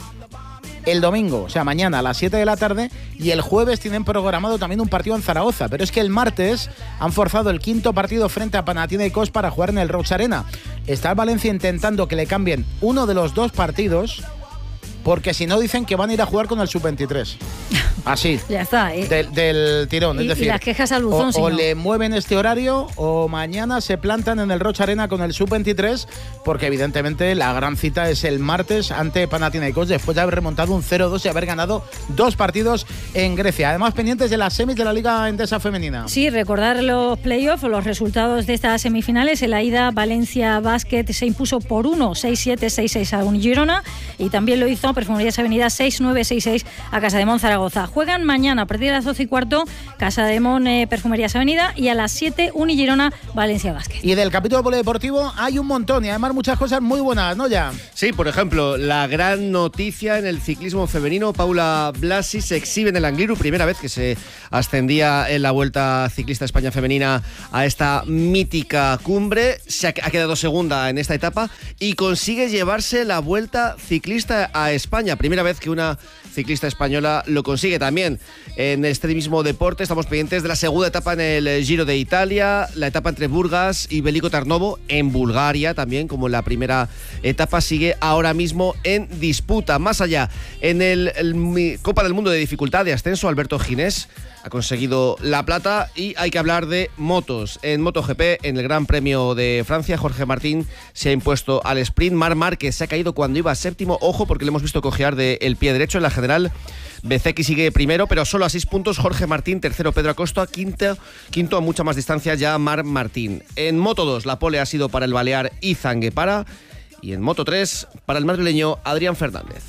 el domingo, o sea, mañana a las 7 de la tarde, y el jueves tienen programado también un partido en Zaragoza, pero es que el martes han forzado el quinto partido frente a Panathinaikos para jugar en el Roux Arena. Está el Valencia intentando que le cambien uno de los 2 partidos porque si no dicen que van a ir a jugar con el sub-23. Así. Ya está. Del tirón. Es decir, y las quejas al buzón. O le mueven este horario o mañana se plantan en el Rocha Arena con el sub-23, porque evidentemente la gran cita es el martes ante Panathinaikos, después de haber remontado un 0-2 y haber ganado 2 partidos en Grecia. Además, pendientes de las semis de la Liga Endesa Femenina. Sí, recordar los playoffs o los resultados de estas semifinales. En la ida, Valencia Basket se impuso por 1, 6-7, 6-6 a Unigirona, y también lo hizo Perfumerías Avenida 6-9, 6-6 a Casademón Zaragoza. Juegan mañana a partir de las 12:15 Casademón Perfumerías Avenida, y a las 7 Unigirona Valencia Basket. Y del capítulo polideportivo hay un montón, y además muchas cosas muy buenas, ¿no? Ya. Sí, por ejemplo, la gran noticia en el ciclismo femenino: Paula Blasi se exhibe en el Angliru, primera vez que se ascendía en la Vuelta Ciclista España Femenina a esta mítica cumbre. Se ha quedado segunda en esta etapa y consigue llevarse la Vuelta Ciclista a España, primera vez que una ciclista española lo consigue. También en este mismo deporte estamos pendientes de la segunda etapa en el Giro de Italia, la etapa entre Burgas y Veliko Tarnovo en Bulgaria, también como la primera etapa sigue ahora mismo en disputa. Más allá, en el Copa del Mundo de dificultad de ascenso, Alberto Ginés ha conseguido la plata, y hay que hablar de motos. En MotoGP, en el Gran Premio de Francia, Jorge Martín se ha impuesto al sprint. Marc Márquez se ha caído cuando iba séptimo, ojo, porque le hemos visto cojear del pie derecho. En la general, Bezzecchi sigue primero, pero solo a 6 puntos. Jorge Martín, tercero Pedro Acosta, quinto a mucha más distancia ya Marc Martín. En Moto 2, la pole ha sido para el balear Izan Guepara, y en Moto 3, para el madrileño Adrián Fernández.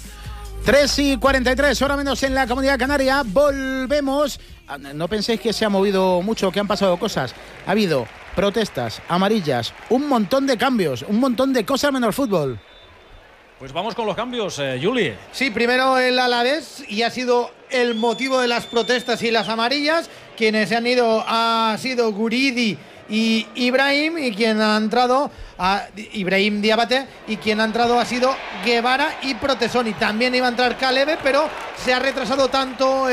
3:43, hora menos en la Comunidad Canaria. Volvemos. No penséis que se ha movido mucho, que han pasado cosas. Ha habido protestas, amarillas, un montón de cambios, un montón de cosas menos fútbol. Pues vamos con los cambios, Juli. Sí, primero el Alavés, y ha sido el motivo de las protestas y las amarillas. Quienes se han ido ha sido Guridi y Ibrahim, y quien ha entrado Ibrahim Diabate, y quien ha entrado ha sido Guevara y Protesoni. También iba a entrar Calebe, pero se ha retrasado tanto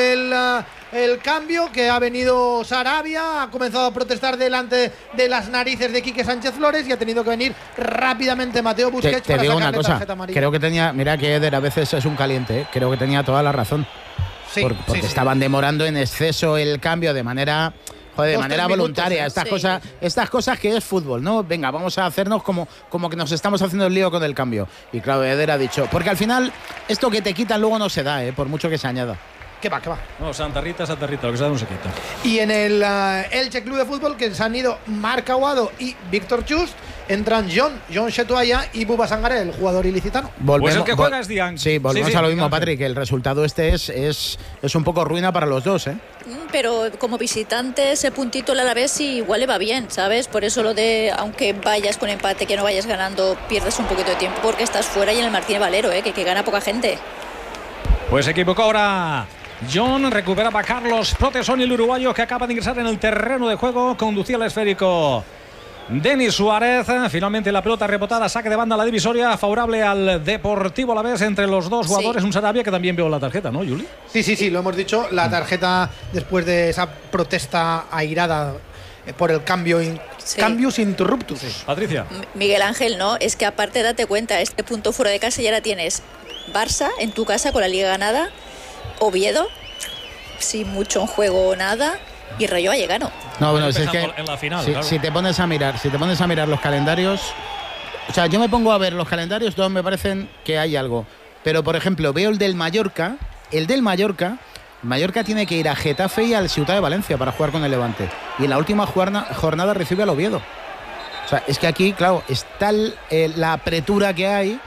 el cambio que ha venido Sarabia, ha comenzado a protestar delante de las narices de Quique Sánchez Flores, y ha tenido que venir rápidamente Mateo Busquets te para digo sacarle una cosa, tarjeta amarilla. creo que tenía, mira que Eder a veces es un caliente, ¿eh? Creo que tenía toda la razón. Sí, porque estaban demorando en exceso el cambio de manera voluntaria. Estas cosas que es fútbol, ¿no? Venga, vamos a hacernos como que nos estamos haciendo el lío con el cambio. Y claro, Eder ha dicho, porque al final esto que te quitan luego no se da, por mucho que se añada. ¿Qué va? No, Santa Rita, lo que se da no se quita. Y en el Elche Club de Fútbol, que se han ido Marc Aguado y Víctor Chust, entran John Chetuaya y Buba Sangaré, el jugador ilicitano. Pues el que juega es Dian. Sí, volvemos a lo mismo, Patrick. El resultado es un poco ruina para los dos, ¿eh? Pero como visitante, ese puntito el Alavés igual le va bien, ¿sabes? Por eso lo de, aunque vayas con empate, que no vayas ganando, pierdes un poquito de tiempo, porque estás fuera, y en el Martínez Valero, que gana poca gente. Pues se equivocó ahora John, recuperaba Carlos Protesoni, el uruguayo, que acaba de ingresar en el terreno de juego, conducía el esférico Denis Suárez. Finalmente la pelota rebotada, saque de banda a la divisoria, favorable al Deportivo Alavés entre los dos jugadores. Un Sarabia que también veo la tarjeta, ¿no, Juli? Sí, lo hemos dicho, la tarjeta después de esa protesta airada por el cambius interruptus. Sí. Patricia. Miguel Ángel, no, es que aparte date cuenta, este punto fuera de casa, y ahora tienes Barça en tu casa con la Liga ganada, Oviedo sin mucho en juego o nada, y Rayo Vallecano. No, bueno, es que en la final, si te pones a mirar los calendarios, o sea, yo me pongo a ver los calendarios, todos me parecen que hay algo, pero por ejemplo veo el del Mallorca, Mallorca tiene que ir a Getafe y al Ciutat de Valencia para jugar con el Levante, y en la última jornada recibe al Oviedo. O sea, es que aquí, claro, está la apretura que hay,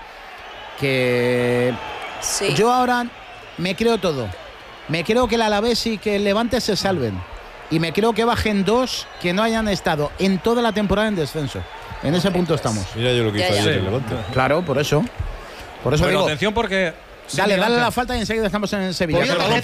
que sí. Yo ahora me creo todo. Me creo que el Alavés y que el Levante se salven. Y me creo que bajen 2 que no hayan estado en toda la temporada en descenso. En ese punto estamos. Mira yo lo que hizo ayer el Levante. Claro, por eso digo, atención porque... Dale la falta y enseguida estamos en Sevilla.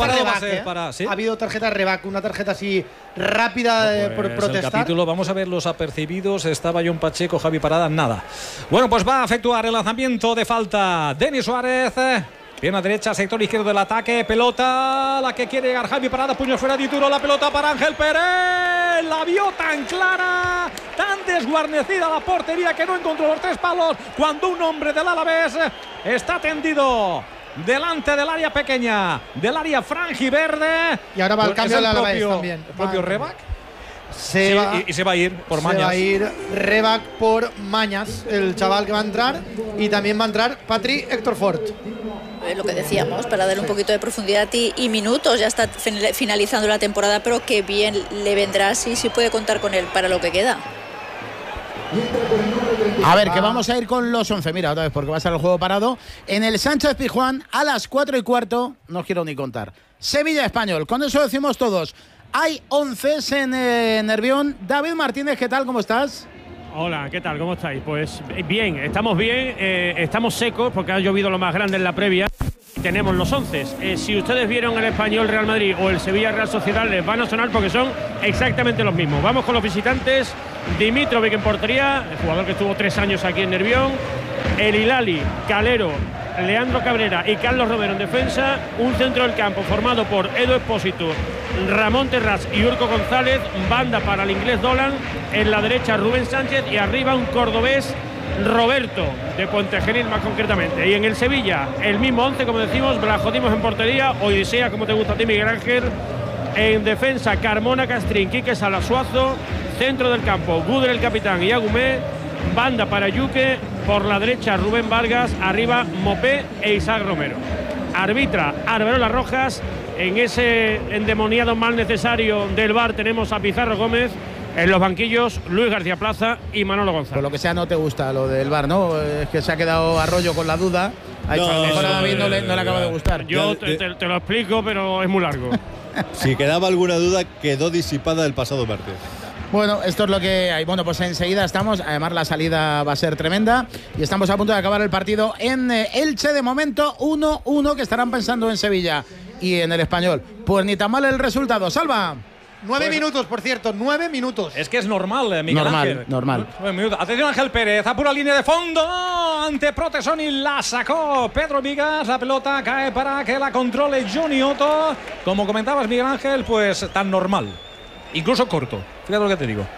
Ha habido tarjeta Rebac, una tarjeta así rápida por protestar. El capítulo, vamos a ver los apercibidos. Estaba John Pacheco, Javi Parada, nada. Bueno, pues va a efectuar el lanzamiento de falta Denis Suárez. Pierna derecha, sector izquierdo del ataque, pelota, la que quiere llegar Javi Parada, puño fuera de Turo, la pelota para Ángel Pérez, la vio tan clara, tan desguarnecida la portería que no encontró los 3 palos, cuando un hombre del Alavés está tendido delante del área pequeña, del área franjiverde. Y ahora va el cambio de Alavés también. El propio Rebac. Se va a ir por Mañas. Se va a ir Rebac por Mañas, el chaval que va a entrar. Y también va a entrar Patri Héctor Fort. Lo que decíamos, para darle un poquito de profundidad y minutos. Ya está finalizando la temporada, pero qué bien le vendrá si puede contar con él para lo que queda. A ver, que vamos a ir con los 11. Mira, otra vez, porque va a estar el juego parado. En el Sánchez Pizjuán, a las 4:15, no os quiero ni contar. Sevilla Español, con eso decimos todos. Hay 11 en Nervión. David Martínez, ¿qué tal? ¿Cómo estás? Hola, ¿qué tal? ¿Cómo estáis? Pues bien, estamos bien, estamos secos porque ha llovido lo más grande en la previa. Tenemos los 11. Si ustedes vieron el Español Real Madrid o el Sevilla Real Sociedad, les van a sonar porque son exactamente los mismos. Vamos con los visitantes. Dimitrovic en portería, el jugador que estuvo 3 años aquí en Nervión. El Hilali, Calero, Leandro Cabrera y Carlos Romero en defensa. Un centro del campo formado por Edu Expósito, Ramón Terrás y Urco González. Banda para el inglés Dolan. En la derecha Rubén Sánchez y arriba un cordobés, Roberto, de Puente Genil más concretamente. Y en el Sevilla, el mismo 11, como decimos, Blajodimos en portería, Odisea, como te gusta a ti, Miguel Ángel. En defensa, Carmona, Castrín, Quique Salasuazo. Centro del campo, Gudel, el capitán, y Agumé. Banda para Yuque. Por la derecha, Rubén Vargas. Arriba, Mopé e Isaac Romero. Arbitra Arberola Rojas. En ese endemoniado mal necesario del VAR tenemos a Pizarro Gómez. En los banquillos, Luis García Plaza y Manolo González. Por lo que sea, no te gusta lo del VAR, ¿no? Es que se ha quedado Arroyo con la duda. A David no le acaba de gustar. Yo te lo explico, pero es muy largo. Si quedaba alguna duda, quedó disipada el pasado martes. Bueno, esto es lo que hay. Bueno, pues enseguida estamos. Además, la salida va a ser tremenda. Y estamos a punto de acabar el partido en Elche. De momento, 1-1, que estarán pensando en Sevilla y en el Español. Pues ni tan mal el resultado. Salva. 9 minutos, por cierto, 9 minutos. Es que es normal, Miguel Ángel. Normal. 9 minutos. Atención, Ángel Pérez, a pura línea de fondo, ante Protesón y la sacó Pedro Vigas. La pelota cae para que la controle Johnny Otto. Como comentabas, Miguel Ángel, pues tan normal. Incluso corto. Fíjate lo que te digo.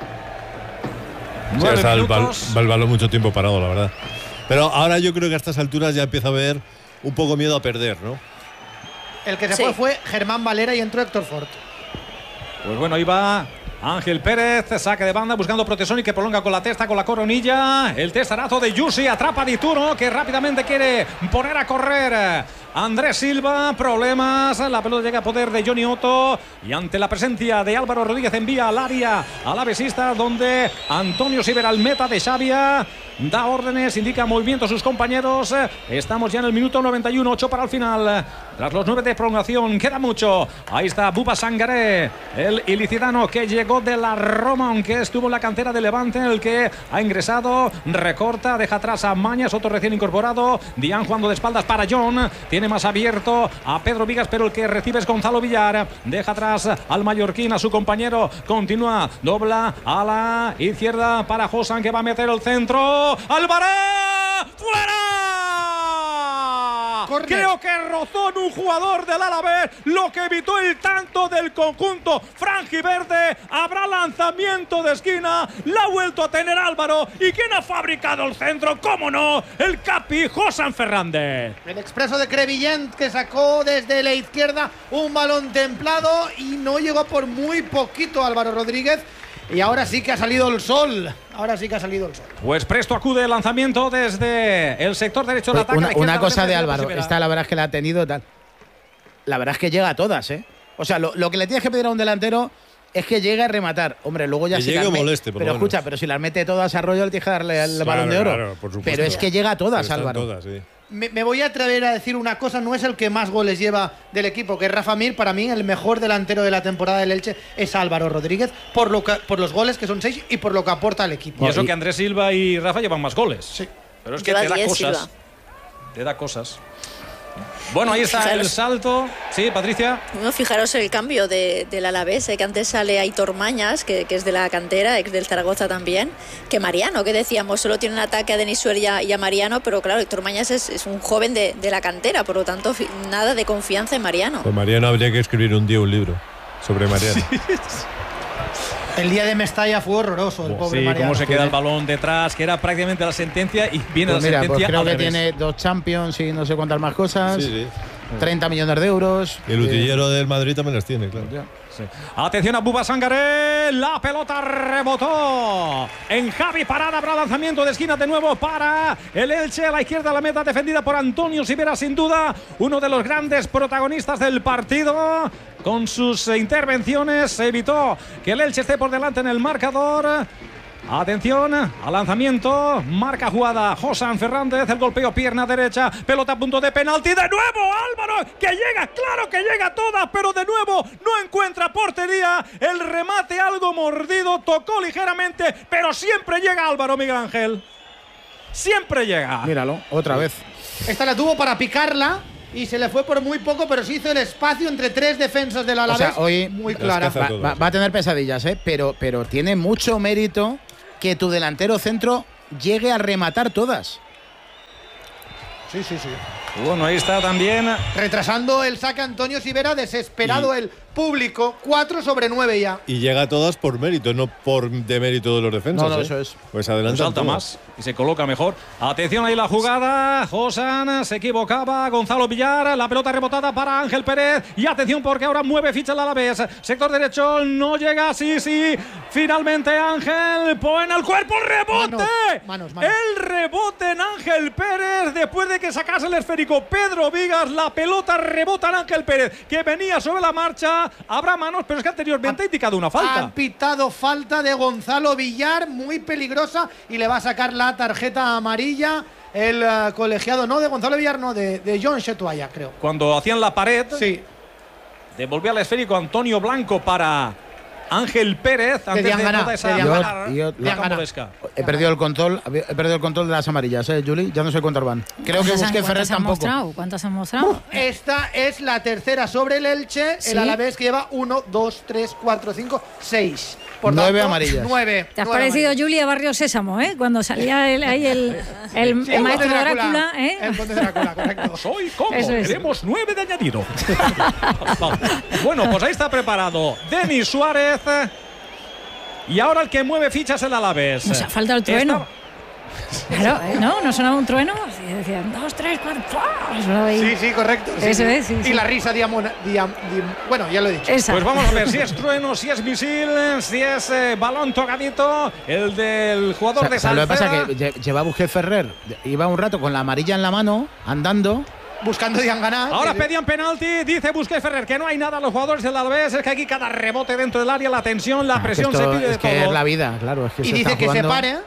Sí, está el balón mucho tiempo parado, la verdad. Pero ahora yo creo que a estas alturas ya empieza a haber un poco miedo a perder, ¿no? El que se fue Germán Valera y entró Héctor Fort. Pues bueno, ahí va Ángel Pérez, saque de banda buscando Protesoni, que prolonga con la testa, con la coronilla. El testarazo de Yusi, atrapa Di Turo, que rápidamente quiere poner a correr Andrés Silva. Problemas, la pelota llega a poder de Johnny Otto. Y ante la presencia de Álvaro Rodríguez envía al área alavesista, donde Antonio Sibera, el meta de Xavia, da órdenes, indica movimiento a sus compañeros. Estamos ya en el minuto 91, 8 para el final. Tras los 9 de prolongación, queda mucho. Ahí está Buba Sangaré, el ilicitano que llegó de la Roma, aunque estuvo en la cantera de Levante, el que ha ingresado, recorta, deja atrás a Mañas, otro recién incorporado. Dian jugando de espaldas para John, tiene más abierto a Pedro Vigas, pero el que recibe es Gonzalo Villar. Deja atrás al mallorquín, a su compañero, continúa, dobla a la izquierda para Josan, que va a meter el centro. ¡Álvarez! ¡Fuera! Corner. Creo que rozó en un jugador del Alavés, lo que evitó el tanto del conjunto franjiverde. Habrá lanzamiento de esquina, la ha vuelto a tener Álvaro. ¿Y quién ha fabricado el centro? ¿Cómo no? El capi Josan Fernández. El expreso de Crevillent, que sacó desde la izquierda un balón templado y no llegó por muy poquito Álvaro Rodríguez. Y ahora sí que ha salido el sol. Pues presto acude el lanzamiento desde el sector derecho del ataque. Una cosa de Álvaro, esta la verdad es que la ha tenido tal. La verdad es que llega a todas, ¿eh? O sea, lo que le tienes que pedir a un delantero es que llegue a rematar. Hombre, luego ya que llegue moleste, pero escucha, pero si las mete todas a Arroyo, le tienes que darle el balón de oro. Claro, por supuesto. Pero es que llega a todas, Álvaro. Todas, sí. Me voy a atrever a decir una cosa, no es el que más goles lleva del equipo, que es Rafa Mir. Para mí el mejor delantero de la temporada del Elche es Álvaro Rodríguez, por los goles, que son 6, y por lo que aporta al equipo. Y eso que Andrés Silva y Rafa llevan más goles. Sí. Pero es que te da cosas. Te da cosas. Bueno, ahí está el salto. Sí, Patricia. Bueno, fijaros el cambio del Alavés, que antes sale Aitor Mañas, que es de la cantera, ex del Zaragoza también, que Mariano, que decíamos, solo tiene un ataque a Denis Suer y a Mariano, pero claro, Aitor Mañas es un joven de la cantera, por lo tanto, nada de confianza en Mariano. Pues Mariano habría que escribir un día un libro sobre Mariano. Sí. El día de Mestalla fue horroroso, el pobre Mariano. Cómo se queda el balón detrás, que era prácticamente la sentencia y viene pues la mira, sentencia. Pues creo que revés. tiene 2 Champions y no sé cuántas más cosas. Sí. 30 millones de euros. Y el utillero del Madrid también las tiene, claro. Sí. Atención a Buba Sangaré, la pelota rebotó en Javi Parada, habrá lanzamiento de esquina de nuevo para el Elche, a la izquierda la meta defendida por Antonio Sivera, sin duda uno de los grandes protagonistas del partido. Con sus intervenciones evitó que el Elche esté por delante en el marcador. Atención al lanzamiento, marca jugada Josan Fernández, el golpeo pierna derecha, pelota a punto de penalti, de nuevo Álvaro, que llega, claro que llega toda, pero de nuevo no encuentra portería, el remate algo mordido, tocó ligeramente, pero siempre llega Álvaro, Miguel Ángel, siempre llega. Míralo, otra vez. Esta la tuvo para picarla y se le fue por muy poco, pero se hizo el espacio entre 3 defensas del Alavés. O sea, hoy muy clara. Va a tener pesadillas, pero tiene mucho mérito que tu delantero centro llegue a rematar todas. Sí. Bueno, ahí está también. Retrasando el saque Antonio Sivera, desesperado el público, 4/9 ya. Y llega a todas por mérito, no por demérito de los defensas. No, eso es. Pues adelanta. Salta más y se coloca mejor. Atención ahí la jugada. Josan se equivocaba. Gonzalo Villar. La pelota rebotada para Ángel Pérez. Y atención porque ahora mueve ficha el Alavés. Sector derecho no llega. Sí. Finalmente Ángel pone el cuerpo. ¡Rebote! Manos. El rebote en Ángel Pérez después de que sacase el esférico Pedro Vigas. La pelota rebota en Ángel Pérez que venía sobre la marcha. Habrá manos, pero es que anteriormente ha indicado una falta. Han pitado falta de Gonzalo Villar, muy peligrosa, y le va a sacar la tarjeta amarilla el colegiado, no de Gonzalo Villar, no, de John Chetuaya, creo. Cuando hacían la pared, sí, devolvía el esférico Antonio Blanco para Ángel Pérez antes de toda esa he perdido el control de las amarillas, Juli, ya no sé cuántas van. Creo que Busquets Ferrer tampoco. ¿Cuántas han mostrado? Esta es la tercera sobre el Elche, ¿sí? El Alavés que lleva 1, 2, 3, 4, 5, 6. Por 9 amarillas. 9. ¿Te has parecido, Juli, a Barrio Sésamo, cuando salía ahí el maestro Drácula, El conde Drácula, correcto. Soy como, queremos 9 de añadido. Bueno, pues ahí está preparado Denis Suárez. Y ahora el que mueve fichas el Alavés. Nos ha faltado el trueno. Claro, ¿no sonaba un trueno? Decían 2, 3, 4. Sí, correcto. Eso es, sí. Y la risa bueno, ya lo he dicho. Exacto. Pues vamos a ver si es trueno, si es misil, si es balón tocadito, el del jugador de Salceda. Lo que pasa es que lleva Busquets Ferrer, iba un rato con la amarilla en la mano, andando. Buscando Diangana. Ahora pedían penalti, dice Busquets Ferrer que no hay nada a los jugadores del Alavés, es que aquí cada rebote dentro del área, la tensión, la presión se pide de todo. Es la vida, claro. Es que y dice que se pare.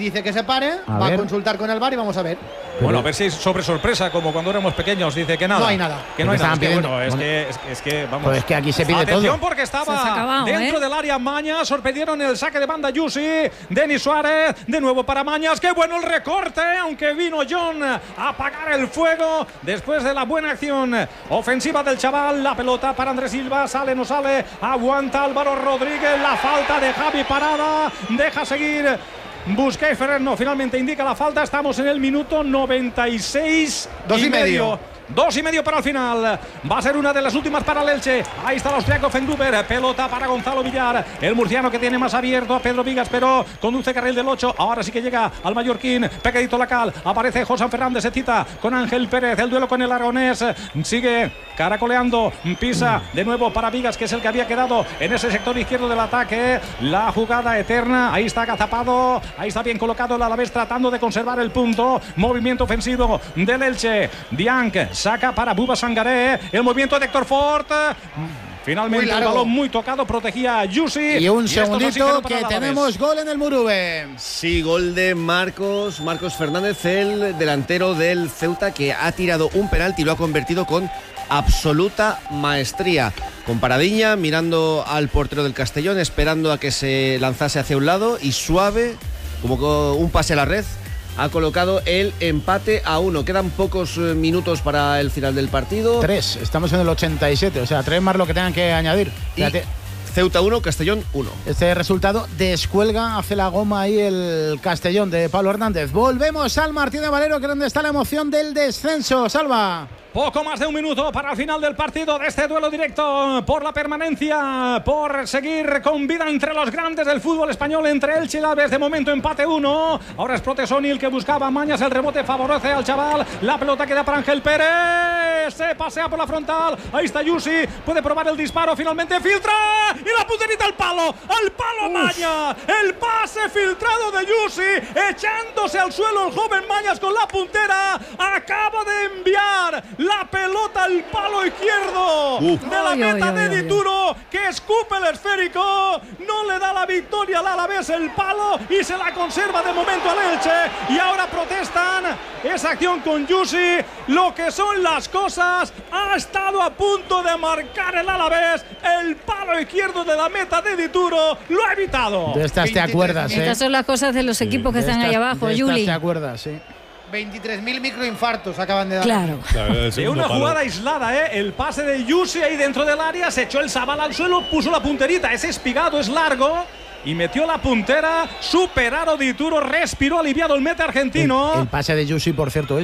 Va a consultar con el VAR y vamos a ver. Bueno, a ver si sobre sorpresa, como cuando éramos pequeños, dice que nada. No hay nada. Que no hay nada. Es que vamos. Pues es que aquí se pide Atención todo. porque estaba dentro del área Mañas, sorprendieron el saque de banda Yusi, Denis Suárez, de nuevo para Mañas, qué bueno el recorte, aunque vino John a apagar el fuego después de la buena acción ofensiva del chaval, la pelota para Andrés Silva, sale, no sale, aguanta Álvaro Rodríguez, la falta de Javi Parada, deja seguir Busquets Ferrer, no, finalmente indica la falta. Estamos en el minuto 96 y medio. 2,5 para el final. Va a ser una de las últimas para el Elche. Ahí está el austriaco Fengruber. Pelota para Gonzalo Villar. El murciano que tiene más abierto a Pedro Vigas, pero conduce carril del 8. Ahora sí que llega al mallorquín. Pegadito la cal. Aparece Josan Fernández. Se cita con Ángel Pérez. El duelo con el aragonés. Sigue caracoleando. Pisa de nuevo para Vigas, que es el que había quedado en ese sector izquierdo del ataque. La jugada eterna. Ahí está agazapado. Ahí está bien colocado el Alavés tratando de conservar el punto. Movimiento ofensivo del Elche. Dianc saca para Buba Sangaré. El movimiento de Héctor Fort. Finalmente el balón muy tocado, protegía a Yusi. Y un segundito que tenemos gol en el Murube. Sí, gol de Marcos Fernández, el delantero del Ceuta, que ha tirado un penalti y lo ha convertido con absoluta maestría. Con paradiña, mirando al portero del Castellón, esperando a que se lanzase hacia un lado y suave, como un pase a la red, ha colocado el empate a 1. Quedan pocos minutos para el final del partido. 3, estamos en el 87, o sea, 3 más lo que tengan que añadir. Y Ceuta 1, Castellón 1. Este resultado descuelga, hace la goma ahí el Castellón de Pablo Hernández. Volvemos al Martínez Valero, que es donde está la emoción del descenso. Salva. Poco más de un minuto para el final del partido de este duelo directo por la permanencia, por seguir con vida entre los grandes del fútbol español, entre Elche y Alavés. De momento empate 1. Ahora es Protesoni el que buscaba mañas. El rebote favorece al chaval. La pelota queda para Ángel Pérez. Se pasea por la frontal. Ahí está Yusi. Puede probar el disparo. Finalmente filtra. Y la punterita al palo. Al palo Mañas. El pase filtrado de Yusi. Echándose al suelo el joven Mañas con la puntera. Acaba de enviar la pelota al palo izquierdo de la meta de Dituro, que escupe el esférico. No le da la victoria al Alavés el palo y se la conserva de momento al Elche. Y ahora protestan esa acción con Yusi. Lo que son las cosas, ha estado a punto de marcar el Alavés. El palo izquierdo de la meta de Dituro lo ha evitado. De estas te acuerdas, Estas son las cosas de los equipos que están ahí abajo, Juli. ¿Te acuerdas? Sí. 23.000 microinfartos acaban de dar. Claro. De una jugada aislada, el pase de Yusi ahí dentro del área, se echó el Zabal al suelo, puso la punterita, es espigado, es largo y metió la puntera. Superaron Dituro, respiró aliviado el meta argentino. El pase de Yusi, por cierto,